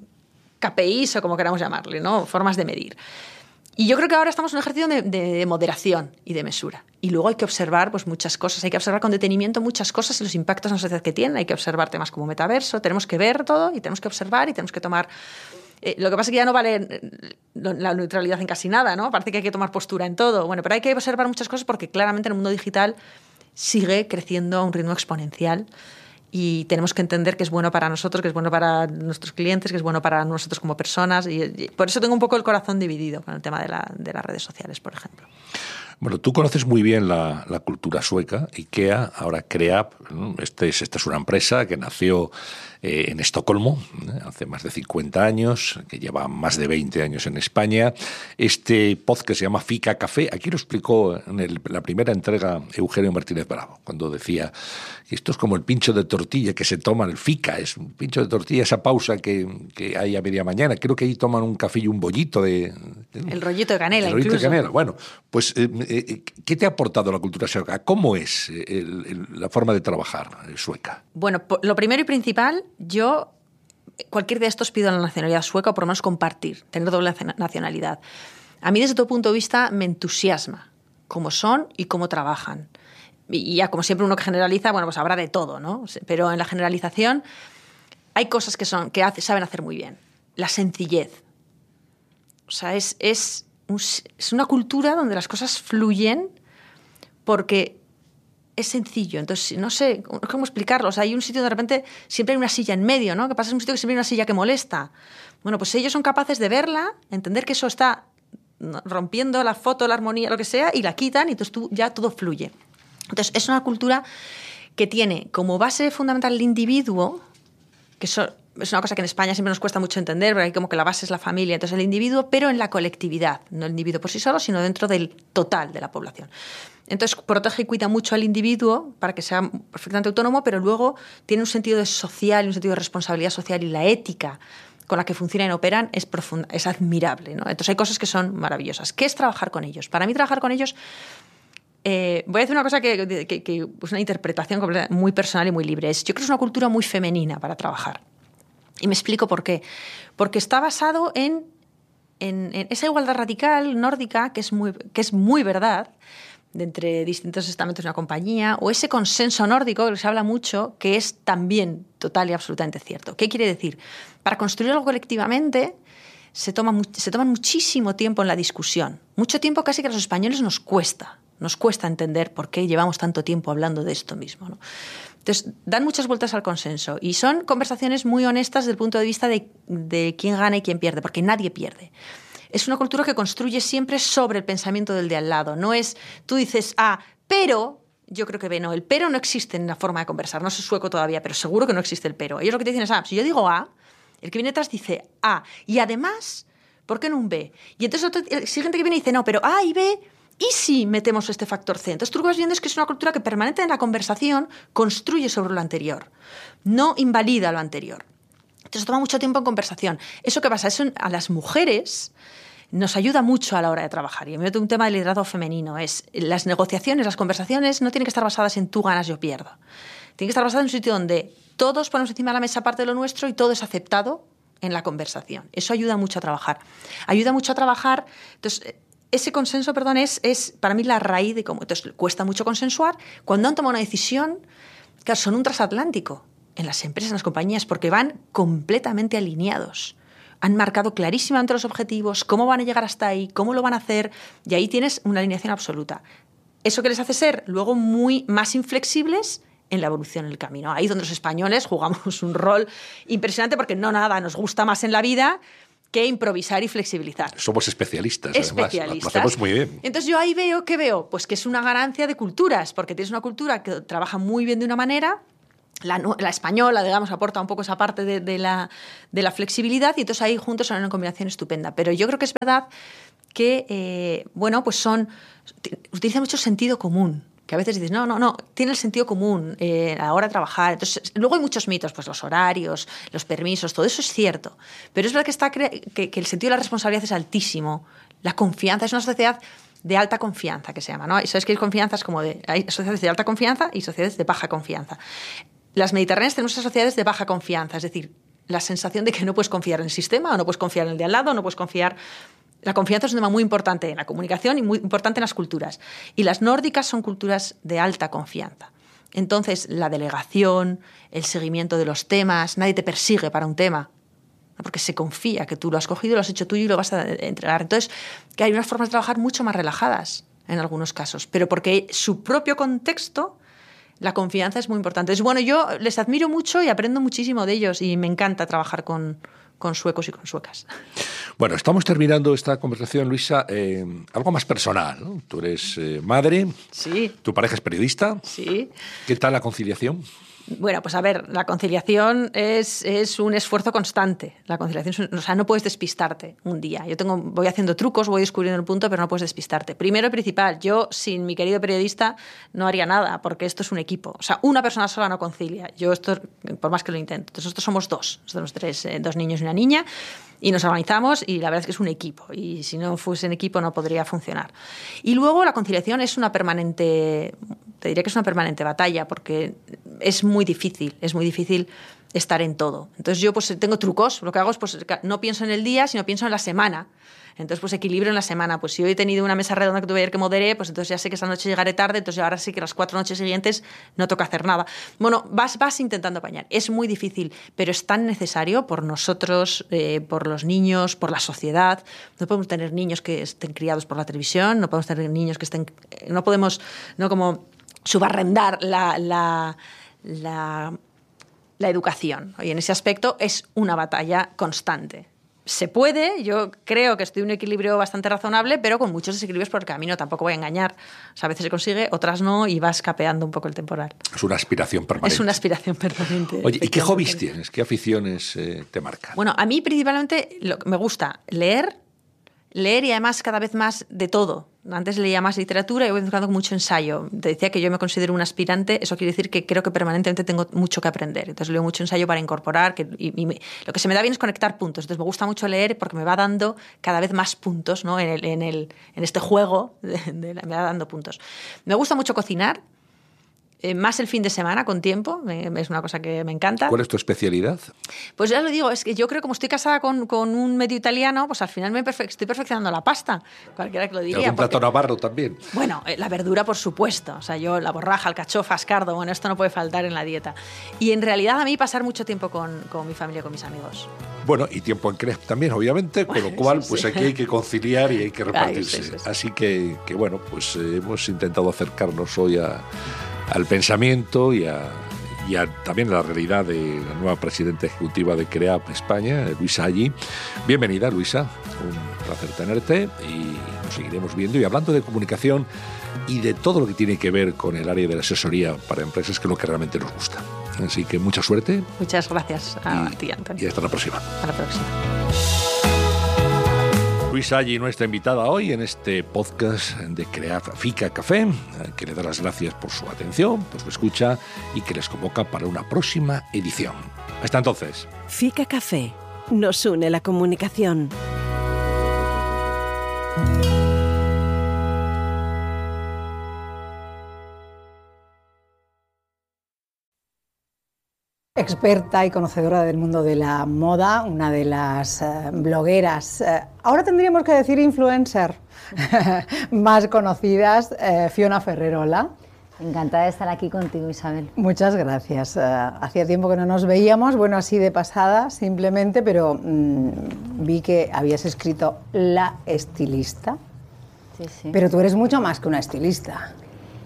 KPIs o como queramos llamarle, ¿no? Formas de medir. Y yo creo que ahora estamos en un ejercicio de moderación y de mesura. Y luego hay que observar pues, muchas cosas. Hay que observar con detenimiento muchas cosas y los impactos en la sociedad que tienen. Hay que observar temas como metaverso. Tenemos que ver todo y tenemos que observar y tenemos que tomar... lo que pasa es que ya no vale la neutralidad en casi nada, ¿no? Parece que hay que tomar postura en todo. Bueno, pero hay que observar muchas cosas porque claramente en el mundo digital sigue creciendo a un ritmo exponencial. Y tenemos que entender que es bueno para nosotros, que es bueno para nuestros clientes, que es bueno para nosotros como personas. Y por eso tengo un poco el corazón dividido con el tema de las redes sociales, por ejemplo. Bueno, tú conoces muy bien la cultura sueca. IKEA, ahora Creap, ¿no? Esta es una empresa que nació en Estocolmo hace más de 50 años, que lleva más de 20 años en España. Este podcast se llama Fika Café. Aquí lo explicó en la primera entrega Eugenio Martínez Bravo, cuando decía que esto es como el pincho de tortilla que se toman, el fika, es un pincho de tortilla, esa pausa que hay a media mañana. Creo que ahí toman un café y un bollito de... El rollito de canela, el rollito de canela. Bueno, pues ¿qué te ha aportado la cultura sueca? ¿Cómo es la forma de trabajar sueca? Bueno, lo primero y principal, yo cualquier de estos pido la nacionalidad sueca o por lo menos compartir, tener doble nacionalidad. A mí desde todo punto de vista me entusiasma cómo son y cómo trabajan. Y ya como siempre uno que generaliza, bueno, pues habrá de todo, ¿no? Pero en la generalización hay cosas que saben hacer muy bien. La sencillez. O sea, es una cultura donde las cosas fluyen porque es sencillo. Entonces, no sé cómo explicarlo. O sea, hay un sitio donde de repente siempre hay una silla en medio, ¿no? Que pasa en un sitio que siempre hay una silla que molesta. Bueno, pues ellos son capaces de verla, entender que eso está rompiendo la foto, la armonía, lo que sea, y la quitan y entonces ya todo fluye. Entonces, es una cultura que tiene como base fundamental el individuo, que eso es una cosa que en España siempre nos cuesta mucho entender, porque hay como que la base es la familia, entonces el individuo, pero en la colectividad, no el individuo por sí solo, sino dentro del total de la población. Entonces protege y cuida mucho al individuo para que sea perfectamente autónomo, pero luego tiene un sentido social y un sentido de responsabilidad social, y la ética con la que funcionan y operan es profunda, es admirable, ¿no? Entonces hay cosas que son maravillosas. ¿Qué es trabajar con ellos? Para mí trabajar con ellos... voy a decir una cosa que es una interpretación muy personal y muy libre. Yo creo que es una cultura muy femenina para trabajar. Y me explico por qué. Porque está basado en esa igualdad radical nórdica que es muy verdad de entre distintos estamentos de una compañía, o ese consenso nórdico que se habla mucho, que es también total y absolutamente cierto. ¿Qué quiere decir? Para construir algo colectivamente se toman muchísimo tiempo en la discusión. Mucho tiempo casi que a los españoles nos cuesta entender por qué llevamos tanto tiempo hablando de esto mismo, ¿no? Entonces, dan muchas vueltas al consenso y son conversaciones muy honestas desde el punto de vista de quién gana y quién pierde, porque nadie pierde. Es una cultura que construye siempre sobre el pensamiento del de al lado. No es, tú dices A, pero yo creo que B. No, el pero no existe en la forma de conversar. No sé sueco todavía, pero seguro que no existe el pero. Ellos lo que te dicen es, si yo digo A, el que viene detrás dice A. Y además, ¿por qué no un B? Y entonces el siguiente que viene dice, no, pero A y B... ¿Y si metemos este factor C? Entonces tú lo que vas viendo es que es una cultura que permanente en la conversación construye sobre lo anterior, no invalida lo anterior. Entonces toma mucho tiempo en conversación. ¿Eso qué pasa? Eso a las mujeres nos ayuda mucho a la hora de trabajar. Y a mí un tema de liderazgo femenino es las negociaciones, las conversaciones no tienen que estar basadas en tú ganas, yo pierdo. Tienen que estar basadas en un sitio donde todos ponemos encima de la mesa parte de lo nuestro y todo es aceptado en la conversación. Eso ayuda mucho a trabajar. Ayuda mucho a trabajar... Entonces, ese consenso, es para mí la raíz de cómo... Entonces, cuesta mucho consensuar. Cuando han tomado una decisión, claro, son un transatlántico en las empresas, en las compañías, porque van completamente alineados. Han marcado clarísimamente los objetivos, cómo van a llegar hasta ahí, cómo lo van a hacer, y ahí tienes una alineación absoluta. Eso que les hace ser luego muy más inflexibles en la evolución, en el camino. Ahí donde los españoles jugamos un rol impresionante porque no nada nos gusta más en la vida que improvisar y flexibilizar. Somos especialistas, además. Lo hacemos muy bien. Entonces yo ahí veo, ¿qué veo? Pues que es una ganancia de culturas, porque tienes una cultura que trabaja muy bien de una manera, la española, digamos, aporta un poco esa parte de la flexibilidad, y entonces ahí juntos son una combinación estupenda. Pero yo creo que es verdad que, pues utiliza mucho sentido común. Que a veces dices, no, tiene el sentido común a la hora de trabajar. Entonces, luego hay muchos mitos, pues los horarios, los permisos, todo eso es cierto. Pero es verdad que el sentido de la responsabilidad es altísimo. La confianza es una sociedad de alta confianza, que se llama, ¿no? Y sabes que hay confianzas hay sociedades de alta confianza y sociedades de baja confianza. Las mediterráneas tenemos esas sociedades de baja confianza, es decir, la sensación de que no puedes confiar en el sistema, o no puedes confiar en el de al lado, no puedes confiar... La confianza es un tema muy importante en la comunicación y muy importante en las culturas. Y las nórdicas son culturas de alta confianza. Entonces, la delegación, el seguimiento de los temas, nadie te persigue para un tema, ¿no? Porque se confía que tú lo has cogido, lo has hecho tuyo y lo vas a entregar. Entonces, que hay unas formas de trabajar mucho más relajadas en algunos casos, pero porque su propio contexto, la confianza es muy importante. Entonces, bueno, yo les admiro mucho y aprendo muchísimo de ellos y me encanta trabajar con suecos y con suecas. Bueno, estamos terminando esta conversación, Luisa, algo más personal, ¿no? Tú eres madre, sí. Tu pareja es periodista. Sí. ¿Qué tal la conciliación? Bueno, pues a ver, la conciliación es un esfuerzo constante. La conciliación, no puedes despistarte un día. Voy haciendo trucos, voy descubriendo el punto, pero no puedes despistarte. Primero y principal, yo sin mi querido periodista no haría nada, porque esto es un equipo. O sea, una persona sola no concilia. Yo esto, por más que lo intento. Entonces nosotros somos dos. Somos tres, 2 niños y una niña, y nos organizamos y la verdad es que es un equipo. Y si no fuese en equipo no podría funcionar. Y luego la conciliación es una permanente... Te diría que es una permanente batalla, porque es muy difícil estar en todo. Entonces yo pues tengo trucos, lo que hago es pues no pienso en el día, sino pienso en la semana. Entonces pues equilibrio en la semana. Pues si hoy he tenido una mesa redonda que tuve ayer que moderé, pues entonces ya sé que esa noche llegaré tarde, entonces ahora sí que las 4 noches siguientes no toca hacer nada. Bueno, vas intentando apañar. Es muy difícil, pero es tan necesario por nosotros, por los niños, por la sociedad. No podemos tener niños que estén criados por la televisión, no podemos tener niños que estén... No podemos, no como... subarrendar la educación. Y en ese aspecto es una batalla constante. Se puede, yo creo que estoy en un equilibrio bastante razonable, pero con muchos desequilibrios por el camino, tampoco voy a engañar. O sea, a veces se consigue, otras no, y vas capeando un poco el temporal. Es una aspiración permanente. Es una aspiración permanente. Oye, ¿y qué hobbies tienes? ¿Qué aficiones te marcan? Bueno, a mí principalmente me gusta leer y además cada vez más de todo. Antes leía más literatura y voy mezclando con mucho ensayo. Te decía que yo me considero un aspirante, eso quiere decir que creo que permanentemente tengo mucho que aprender. Entonces leo mucho ensayo para incorporar, lo que se me da bien es conectar puntos. Entonces me gusta mucho leer porque me va dando cada vez más puntos, ¿no? en este juego, me va dando puntos. Me gusta mucho cocinar. Más el fin de semana, con tiempo, es una cosa que me encanta. ¿Cuál es tu especialidad? Pues ya lo digo, es que yo creo que como estoy casada con un medio italiano, pues al final estoy perfeccionando la pasta, cualquiera que lo diría. ¿Y algún plato navarro también? Bueno, la verdura por supuesto, o sea, yo la borraja, alcachofa, ascardo, bueno, esto no puede faltar en la dieta. Y en realidad a mí pasar mucho tiempo con mi familia, con mis amigos. Bueno, y tiempo en CREAP también, obviamente, con lo cual sí, pues sí. aquí hay que conciliar y hay que repartirse. Sí. Así que bueno, pues hemos intentado acercarnos hoy al pensamiento y también a la realidad de la nueva presidenta ejecutiva de CREAP España, Luisa Hagi. Bienvenida, Luisa, un placer tenerte y nos seguiremos viendo y hablando de comunicación y de todo lo que tiene que ver con el área de la asesoría para empresas, que es lo que realmente nos gusta. Así que mucha suerte. Muchas gracias a ti, Antonio. Y hasta la próxima. Hasta la próxima. Luisa Hagi, nuestra invitada hoy en este podcast de CREAP Fica Café, que le da las gracias por su atención, por su escucha y que les convoca para una próxima edición. Hasta entonces. Fica Café. Nos une la comunicación. Experta y conocedora del mundo de la moda, una de las blogueras, ahora tendríamos que decir influencer, más conocidas, Fiona Ferrerola. Encantada de estar aquí contigo, Isabel. Muchas gracias. Hacía tiempo que no nos veíamos, bueno, así de pasada simplemente, pero vi que habías escrito La estilista. Sí. Pero tú eres mucho más que una estilista.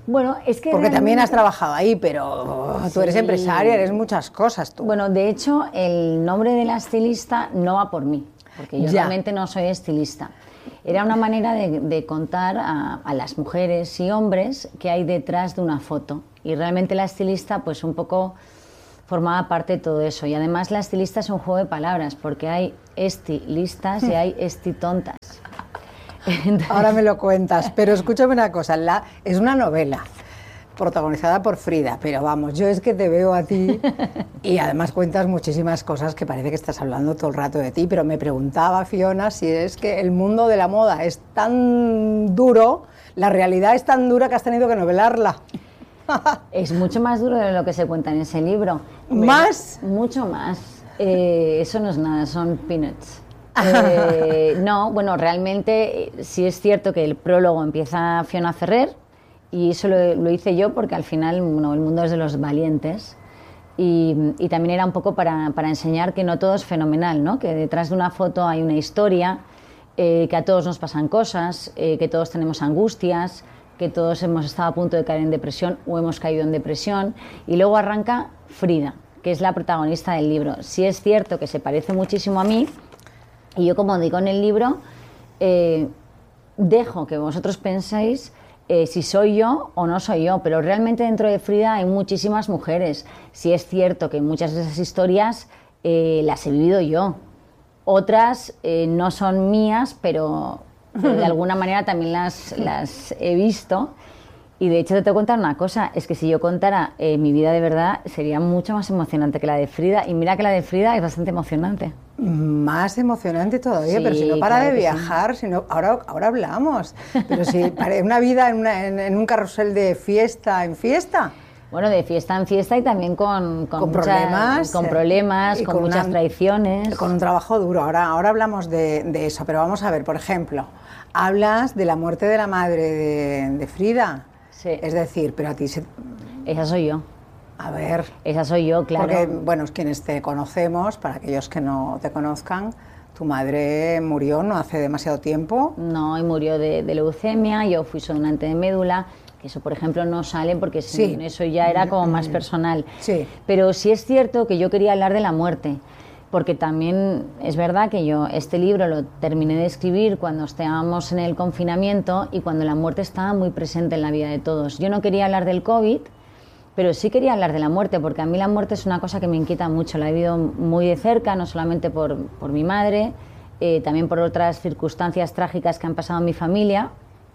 Bueno, es que porque también has trabajado ahí, pero tú eres empresaria, eres muchas cosas tú. Bueno, de hecho, el nombre de la estilista no va por mí, porque yo realmente no soy estilista. Era una manera de contar a las mujeres y hombres qué hay detrás de una foto. Y realmente la estilista, pues un poco formaba parte de todo eso. Y además la estilista es un juego de palabras, porque hay estilistas y hay estitontas. Entonces... Ahora me lo cuentas, pero escúchame una cosa, es una novela protagonizada por Frida, pero vamos, yo es que te veo a ti y además cuentas muchísimas cosas que parece que estás hablando todo el rato de ti, pero me preguntaba, Fiona, si es que el mundo de la moda es tan duro, la realidad es tan dura que has tenido que novelarla. Es mucho más duro de lo que se cuenta en ese libro. ¿Más? Mucho más. Eso no es nada, son peanuts. No, bueno, realmente sí es cierto que el prólogo empieza Fiona Ferrer y eso lo hice yo porque al final, bueno, el mundo es de los valientes y también era un poco para enseñar que no todo es fenomenal, ¿no? Que detrás de una foto hay una historia, que a todos nos pasan cosas, que todos tenemos angustias, que todos hemos estado a punto de caer en depresión o hemos caído en depresión. Y luego arranca Frida, que es la protagonista del libro. Sí es cierto que se parece muchísimo a mí. Y yo, como digo en el libro, dejo que vosotros penséis si soy yo o no soy yo, pero realmente dentro de Frida hay muchísimas mujeres. Sí es cierto que muchas de esas historias las he vivido yo. Otras no son mías, pero de alguna manera también las he visto. Y de hecho te tengo que contar una cosa, es que si yo contara mi vida de verdad sería mucho más emocionante que la de Frida. Y mira que la de Frida es bastante emocionante. Más emocionante todavía, Sí, pero si no para claro de viajar, si no, ahora hablamos, pero si una vida en un carrusel de fiesta en fiesta. Bueno, de fiesta en fiesta y también con problemas, con muchas traiciones. Con un trabajo duro. Ahora hablamos de eso, pero vamos a ver, por ejemplo, hablas de la muerte de la madre de Frida. Sí. Es decir, pero a ti Esa soy yo. A ver... Esa soy yo, claro. Porque, bueno, quienes te conocemos, para aquellos que no te conozcan, tu madre murió no hace demasiado tiempo. No, y murió de leucemia, yo fui su donante de médula, que eso, por ejemplo, no sale porque sí. Eso ya era como más personal. Sí. Pero sí es cierto que yo quería hablar de la muerte, porque también es verdad que yo este libro lo terminé de escribir cuando estábamos en el confinamiento y cuando la muerte estaba muy presente en la vida de todos. Yo no quería hablar del COVID, pero sí quería hablar de la muerte, porque a mí la muerte es una cosa que me inquieta mucho. La he vivido muy de cerca, no solamente por mi madre, también por otras circunstancias trágicas que han pasado en mi familia.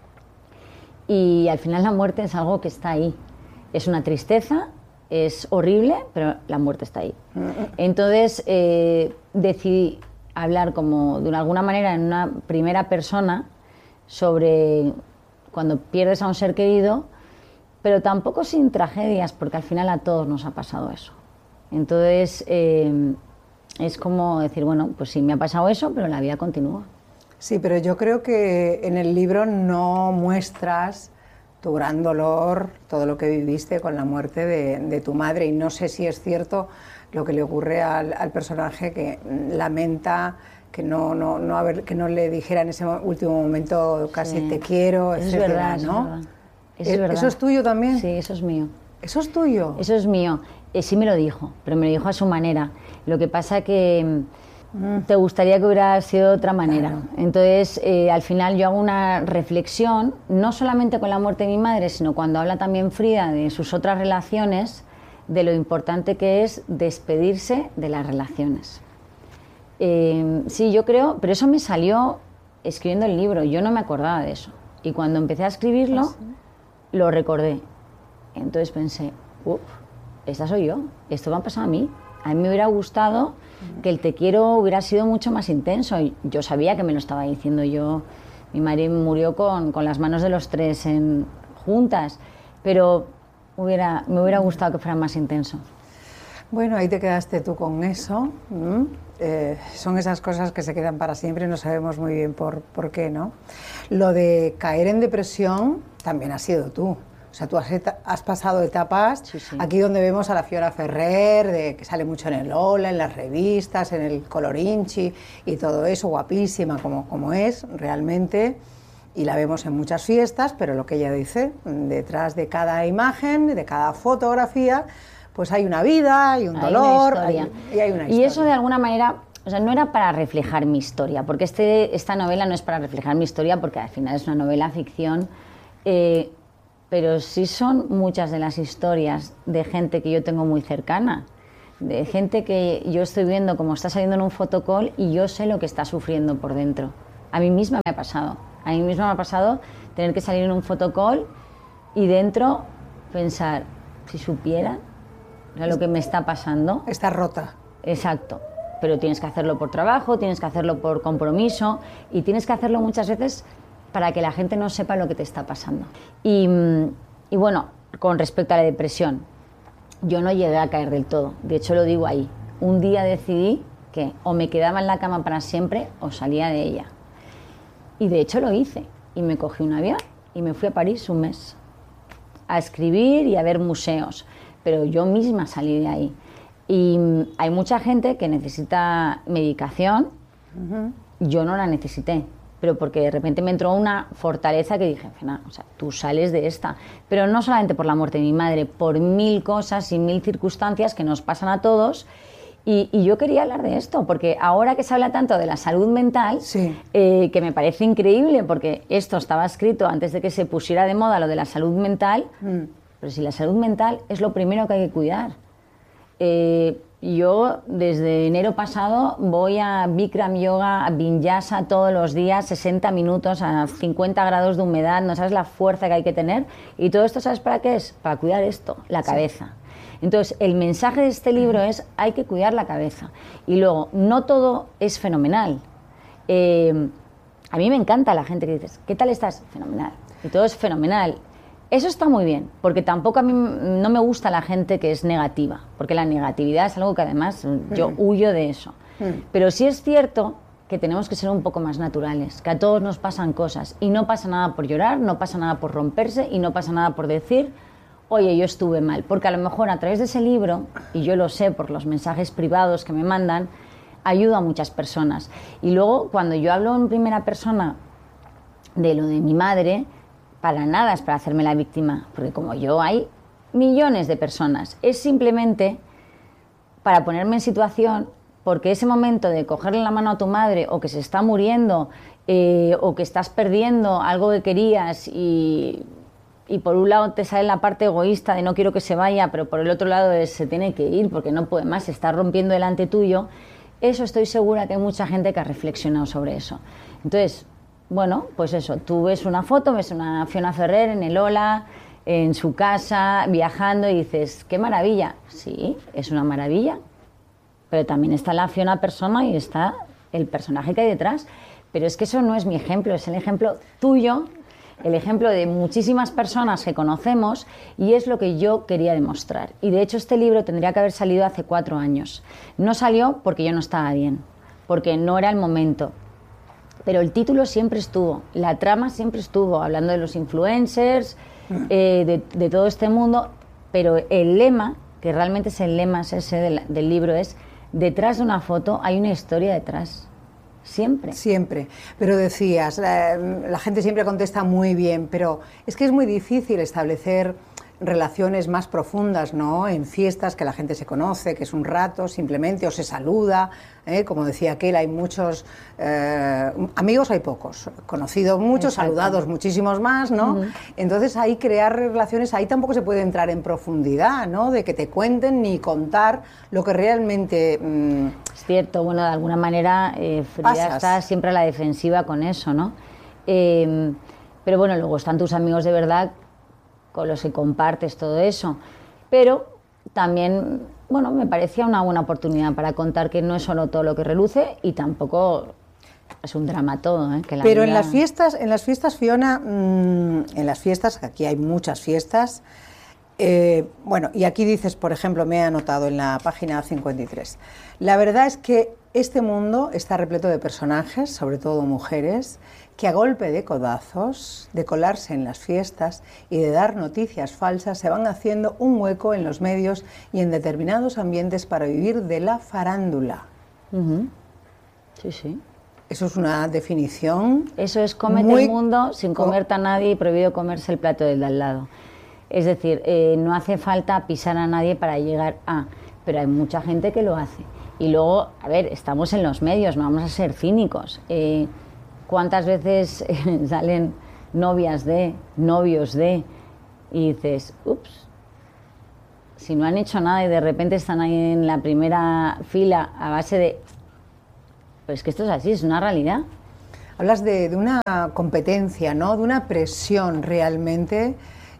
Y al final la muerte es algo que está ahí. Es una tristeza, es horrible, pero la muerte está ahí. Entonces decidí hablar como de alguna manera en una primera persona sobre cuando pierdes a un ser querido, pero tampoco sin tragedias, porque al final a todos nos ha pasado eso. Entonces es como decir, bueno, pues sí, me ha pasado eso, pero la vida continúa. Sí, pero yo creo que en el libro no muestras tu gran dolor, todo lo que viviste con la muerte de tu madre, y no sé si es cierto lo que le ocurre al personaje, que lamenta que no le dijera en ese último momento casi sí. Te quiero, eso etcétera, es verdad, ¿no? Eso es verdad. ¿Eso es tuyo también? Sí, eso es mío. ¿Eso es tuyo? Eso es mío. Sí me lo dijo, pero me lo dijo a su manera. Lo que pasa que te gustaría que hubiera sido de otra manera. Claro. Entonces, al final yo hago una reflexión, no solamente con la muerte de mi madre, sino cuando habla también Frida de sus otras relaciones, de lo importante que es despedirse de las relaciones. Sí, yo creo, pero eso me salió escribiendo el libro, yo no me acordaba de eso. Y cuando empecé a escribirlo, ¿sí? Lo recordé. Entonces pensé, esta soy yo, esto me ha pasado a mí. A mí me hubiera gustado que el te quiero hubiera sido mucho más intenso. Yo sabía que me lo estaba diciendo yo. Mi madre murió con las manos de los tres juntas, pero me hubiera gustado que fuera más intenso. Bueno, ahí te quedaste tú con eso. Son esas cosas que se quedan para siempre y no sabemos muy bien por qué, ¿no? Lo de caer en depresión también has sido tú. O sea, tú has pasado etapas, sí. Aquí donde vemos a la Fiona Ferrer, que sale mucho en el Lola, en las revistas, en el Colorinchi y todo eso, guapísima como es realmente. y la vemos en muchas fiestas, pero lo que ella dice, detrás de cada imagen, de cada fotografía, pues hay una vida, hay un dolor, hay una historia. Y eso de alguna manera, o sea, no era para reflejar mi historia, porque esta novela no es para reflejar mi historia, porque al final es una novela ficción, pero sí son muchas de las historias de gente que yo tengo muy cercana, de gente que yo estoy viendo como está saliendo en un fotocall y yo sé lo que está sufriendo por dentro. A mí misma me ha pasado. A mí misma me ha pasado tener que salir en un fotocall y dentro pensar, si supieran lo que me está pasando. Está rota. Exacto. Pero tienes que hacerlo por trabajo, tienes que hacerlo por compromiso y tienes que hacerlo muchas veces para que la gente no sepa lo que te está pasando. Y bueno, con respecto a la depresión, yo no llegué a caer del todo. De hecho, lo digo ahí. Un día decidí que o me quedaba en la cama para siempre o salía de ella. Y de hecho lo hice. Y me cogí un avión y me fui a París un mes a escribir y a ver museos. Pero yo misma salí de ahí. Y hay mucha gente que necesita medicación. Yo no la necesité. Pero porque de repente me entró una fortaleza que dije, Fena, o sea, tú sales de esta. Pero no solamente por la muerte de mi madre, por 1000 cosas y 1000 circunstancias que nos pasan a todos. Y yo quería hablar de esto, porque ahora que se habla tanto de la salud mental, sí. Que me parece increíble, porque esto estaba escrito antes de que se pusiera de moda lo de la salud mental, pero si la salud mental es lo primero que hay que cuidar. Yo desde enero pasado voy a Bikram Yoga, a Vinyasa todos los días, 60 minutos a 50 grados de humedad, no sabes la fuerza que hay que tener. Y todo esto, ¿sabes para qué es? Para cuidar esto, la cabeza. Entonces, el mensaje de este libro es, hay que cuidar la cabeza. Y luego, no todo es fenomenal. A mí me encanta la gente que dice, ¿qué tal estás? Fenomenal. Y todo es fenomenal. Eso está muy bien, porque tampoco a mí no me gusta la gente que es negativa, porque la negatividad es algo que además yo huyo de eso. Pero sí es cierto que tenemos que ser un poco más naturales, que a todos nos pasan cosas y no pasa nada por llorar, no pasa nada por romperse y no pasa nada por decir, oye, yo estuve mal, porque a lo mejor a través de ese libro, y yo lo sé por los mensajes privados que me mandan, ayuda a muchas personas. Y luego, cuando yo hablo en primera persona de lo de mi madre, para nada es para hacerme la víctima, porque como yo hay millones de personas, es simplemente para ponerme en situación, porque ese momento de cogerle la mano a tu madre, o que se está muriendo, o que estás perdiendo algo que querías y por un lado te sale la parte egoísta de no quiero que se vaya, pero por el otro lado se tiene que ir porque no puede más, se está rompiendo delante tuyo. Eso estoy segura que hay mucha gente que ha reflexionado sobre eso. Entonces, bueno, pues eso, tú ves una foto, ves una Fiona Ferrer en el Ola, en su casa, viajando y dices, ¡qué maravilla! Sí, es una maravilla, pero también está la Fiona persona y está el personaje que hay detrás. Pero es que eso no es mi ejemplo, es el ejemplo tuyo, el ejemplo de muchísimas personas que conocemos, y es lo que yo quería demostrar. Y de hecho este libro tendría que haber salido hace 4 años. No salió porque yo no estaba bien, porque no era el momento. Pero el título siempre estuvo, la trama siempre estuvo, hablando de los influencers, de todo este mundo, pero el lema, que realmente es el lema ese del libro, es, detrás de una foto hay una historia detrás. Siempre. Siempre. Pero decías, la gente siempre contesta muy bien, pero es que es muy difícil establecer relaciones más profundas, ¿no? En fiestas que la gente se conoce, que es un rato simplemente, o se saluda, como decía aquel, hay muchos amigos, hay pocos, conocidos muchos, exacto, saludados muchísimos más, ¿no? Entonces ahí crear relaciones, ahí tampoco se puede entrar en profundidad, ¿no? De que te cuenten ni contar lo que realmente es cierto. Bueno, de alguna manera Frida está siempre a la defensiva con eso, ¿no? Pero bueno, luego están tus amigos de verdad con los que compartes todo eso, pero también, bueno, me parecía una buena oportunidad para contar que no es solo todo lo que reluce y tampoco es un drama todo, que pero vida... en las fiestas, Fiona, en las fiestas, aquí hay muchas fiestas, bueno, y aquí dices, por ejemplo, me he anotado en la página 53, la verdad es que este mundo está repleto de personajes, sobre todo mujeres, que a golpe de codazos, de colarse en las fiestas y de dar noticias falsas, se van haciendo un hueco en los medios y en determinados ambientes para vivir de la farándula. Sí, sí. Eso es una definición. Eso es cómete el mundo sin comerte a nadie y prohibido comerse el plato del de al lado. Es decir, no hace falta pisar a nadie para llegar a... Pero hay mucha gente que lo hace. Y luego, a ver, estamos en los medios, no vamos a ser cínicos. ¿Cuántas veces salen novias de, novios de... Y dices, ups, si no han hecho nada y de repente están ahí en la primera fila a base de... Pues que esto es así, es una realidad. Hablas de una competencia, ¿no? De una presión realmente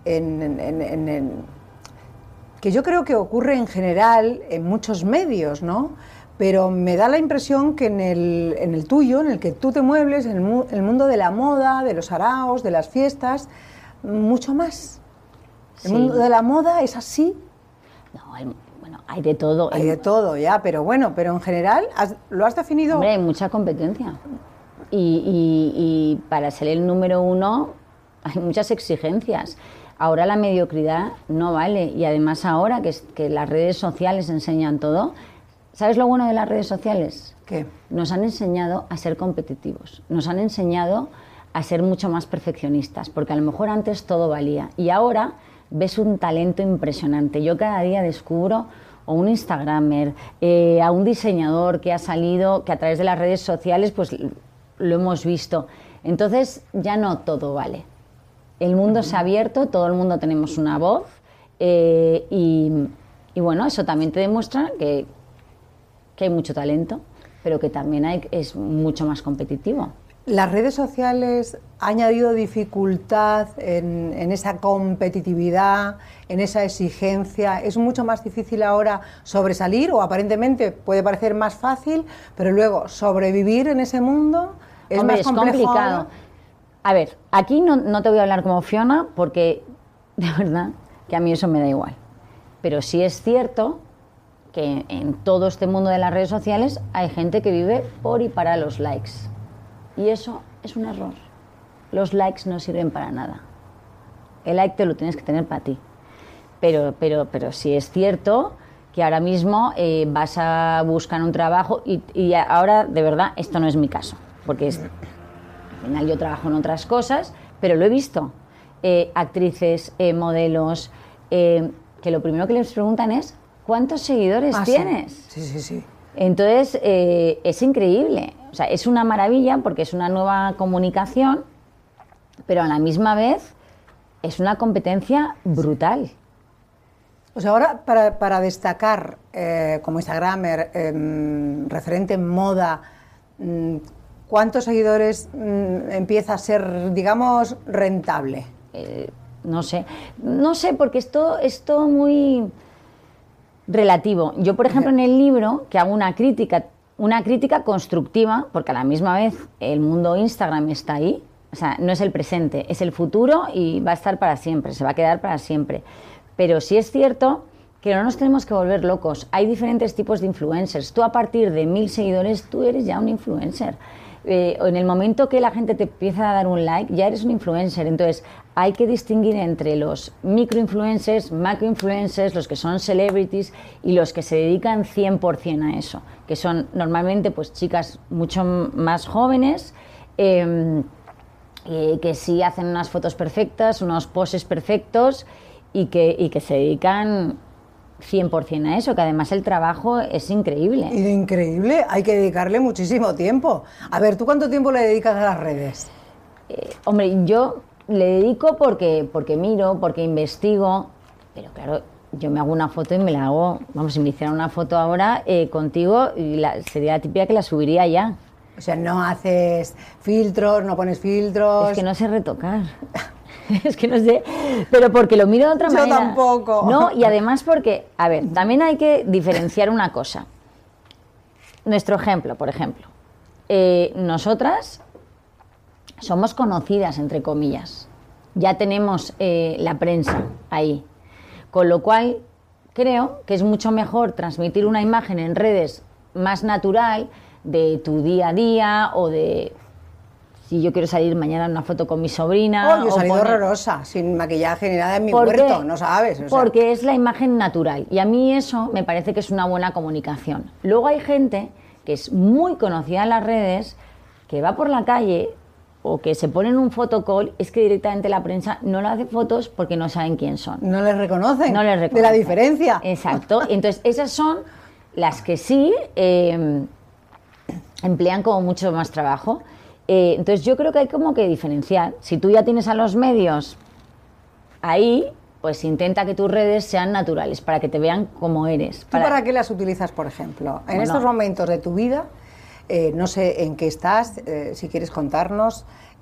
que yo creo que ocurre en general en muchos medios, ¿no? Pero me da la impresión que en el tuyo, en el que tú te mueves, en el mundo de la moda, de los saraos, de las fiestas, mucho más. ¿El mundo de la moda es así? No, bueno, hay de todo. Hay de todo, ya, pero bueno, pero en general, ¿lo has definido? Hombre, hay mucha competencia. Y para ser el número uno hay muchas exigencias. Ahora la mediocridad no vale. Y además ahora que las redes sociales enseñan todo, ¿sabes lo bueno de las redes sociales? ¿Qué? Nos han enseñado a ser competitivos. Nos han enseñado a ser mucho más perfeccionistas. Porque a lo mejor antes todo valía. Y ahora ves un talento impresionante. Yo cada día descubro a un instagramer, a un diseñador que ha salido, que a través de las redes sociales pues lo hemos visto. Entonces ya no todo vale. El mundo se ha abierto, todo el mundo tenemos una voz y bueno, eso también te demuestra que hay mucho talento, pero que también es mucho más competitivo. ¿Las redes sociales han añadido dificultad en esa competitividad, en esa exigencia? ¿Es mucho más difícil ahora sobresalir o aparentemente puede parecer más fácil, pero luego sobrevivir en ese mundo es Hombre, más complejo? Es complicado. Ahora? A ver, aquí no te voy a hablar como Fiona porque de verdad que a mí eso me da igual. Pero sí es cierto que en todo este mundo de las redes sociales hay gente que vive por y para los likes. Y eso es un error. Los likes no sirven para nada. El like te lo tienes que tener para ti. Pero sí es cierto que ahora mismo vas a buscar un trabajo y ahora, de verdad, esto no es mi caso. Porque al final yo trabajo en otras cosas, pero lo he visto. Actrices, modelos, que lo primero que les preguntan es ¿cuántos seguidores tienes? Sí. Entonces, es increíble. O sea, es una maravilla porque es una nueva comunicación, pero a la misma vez es una competencia brutal. O sea, ahora para destacar como instagramer, referente en moda, ¿cuántos seguidores empieza a ser, digamos, rentable? No sé porque esto es todo muy relativo. Yo, por ejemplo, en el libro, que hago una crítica constructiva, porque a la misma vez el mundo Instagram está ahí, o sea, no es el presente, es el futuro y va a estar para siempre, se va a quedar para siempre. Pero sí es cierto que no nos tenemos que volver locos. Hay diferentes tipos de influencers. Tú a partir de 1000 seguidores, tú eres ya un influencer. En el momento que la gente te empieza a dar un like, ya eres un influencer. Entonces, hay que distinguir entre los microinfluencers, macroinfluencers, los que son celebrities y los que se dedican 100% a eso, que son normalmente pues chicas mucho más jóvenes, que sí hacen unas fotos perfectas, unos poses perfectos y que se dedican 100% a eso, que además el trabajo es increíble. Y increíble, hay que dedicarle muchísimo tiempo. A ver, ¿tú cuánto tiempo le dedicas a las redes? Hombre, yo le dedico porque miro, porque investigo, pero claro, yo me hago una foto y me la hago, vamos, si me hiciera una foto ahora contigo, sería la típica que la subiría ya. O sea, no haces filtros, no pones filtros. Es que no sé retocar. Es que no sé, pero porque lo miro de otra manera. Yo tampoco. No, y además porque, a ver, también hay que diferenciar una cosa. Nuestro ejemplo, por ejemplo. Nosotras somos conocidas, entre comillas. Ya tenemos la prensa ahí. Con lo cual, creo que es mucho mejor transmitir una imagen en redes más natural de tu día a día o de... Si yo quiero salir mañana en una foto con mi sobrina... Yo he salido horrorosa, sin maquillaje ni nada en mi huerto, no sabes. O sea. Porque es la imagen natural. Y a mí eso me parece que es una buena comunicación. Luego hay gente que es muy conocida en las redes, que va por la calle o que se pone en un photocall, es que directamente la prensa no le hace fotos porque no saben quién son. No les reconocen. No les reconocen. De la diferencia. Exacto. Entonces, esas son las que sí emplean como mucho más trabajo. Entonces, yo creo que hay como que diferenciar. Si tú ya tienes a los medios ahí, pues intenta que tus redes sean naturales, para que te vean como eres. ¿Tú para qué las utilizas, por ejemplo? En estos momentos de tu vida, no sé en qué estás, si quieres contarnos,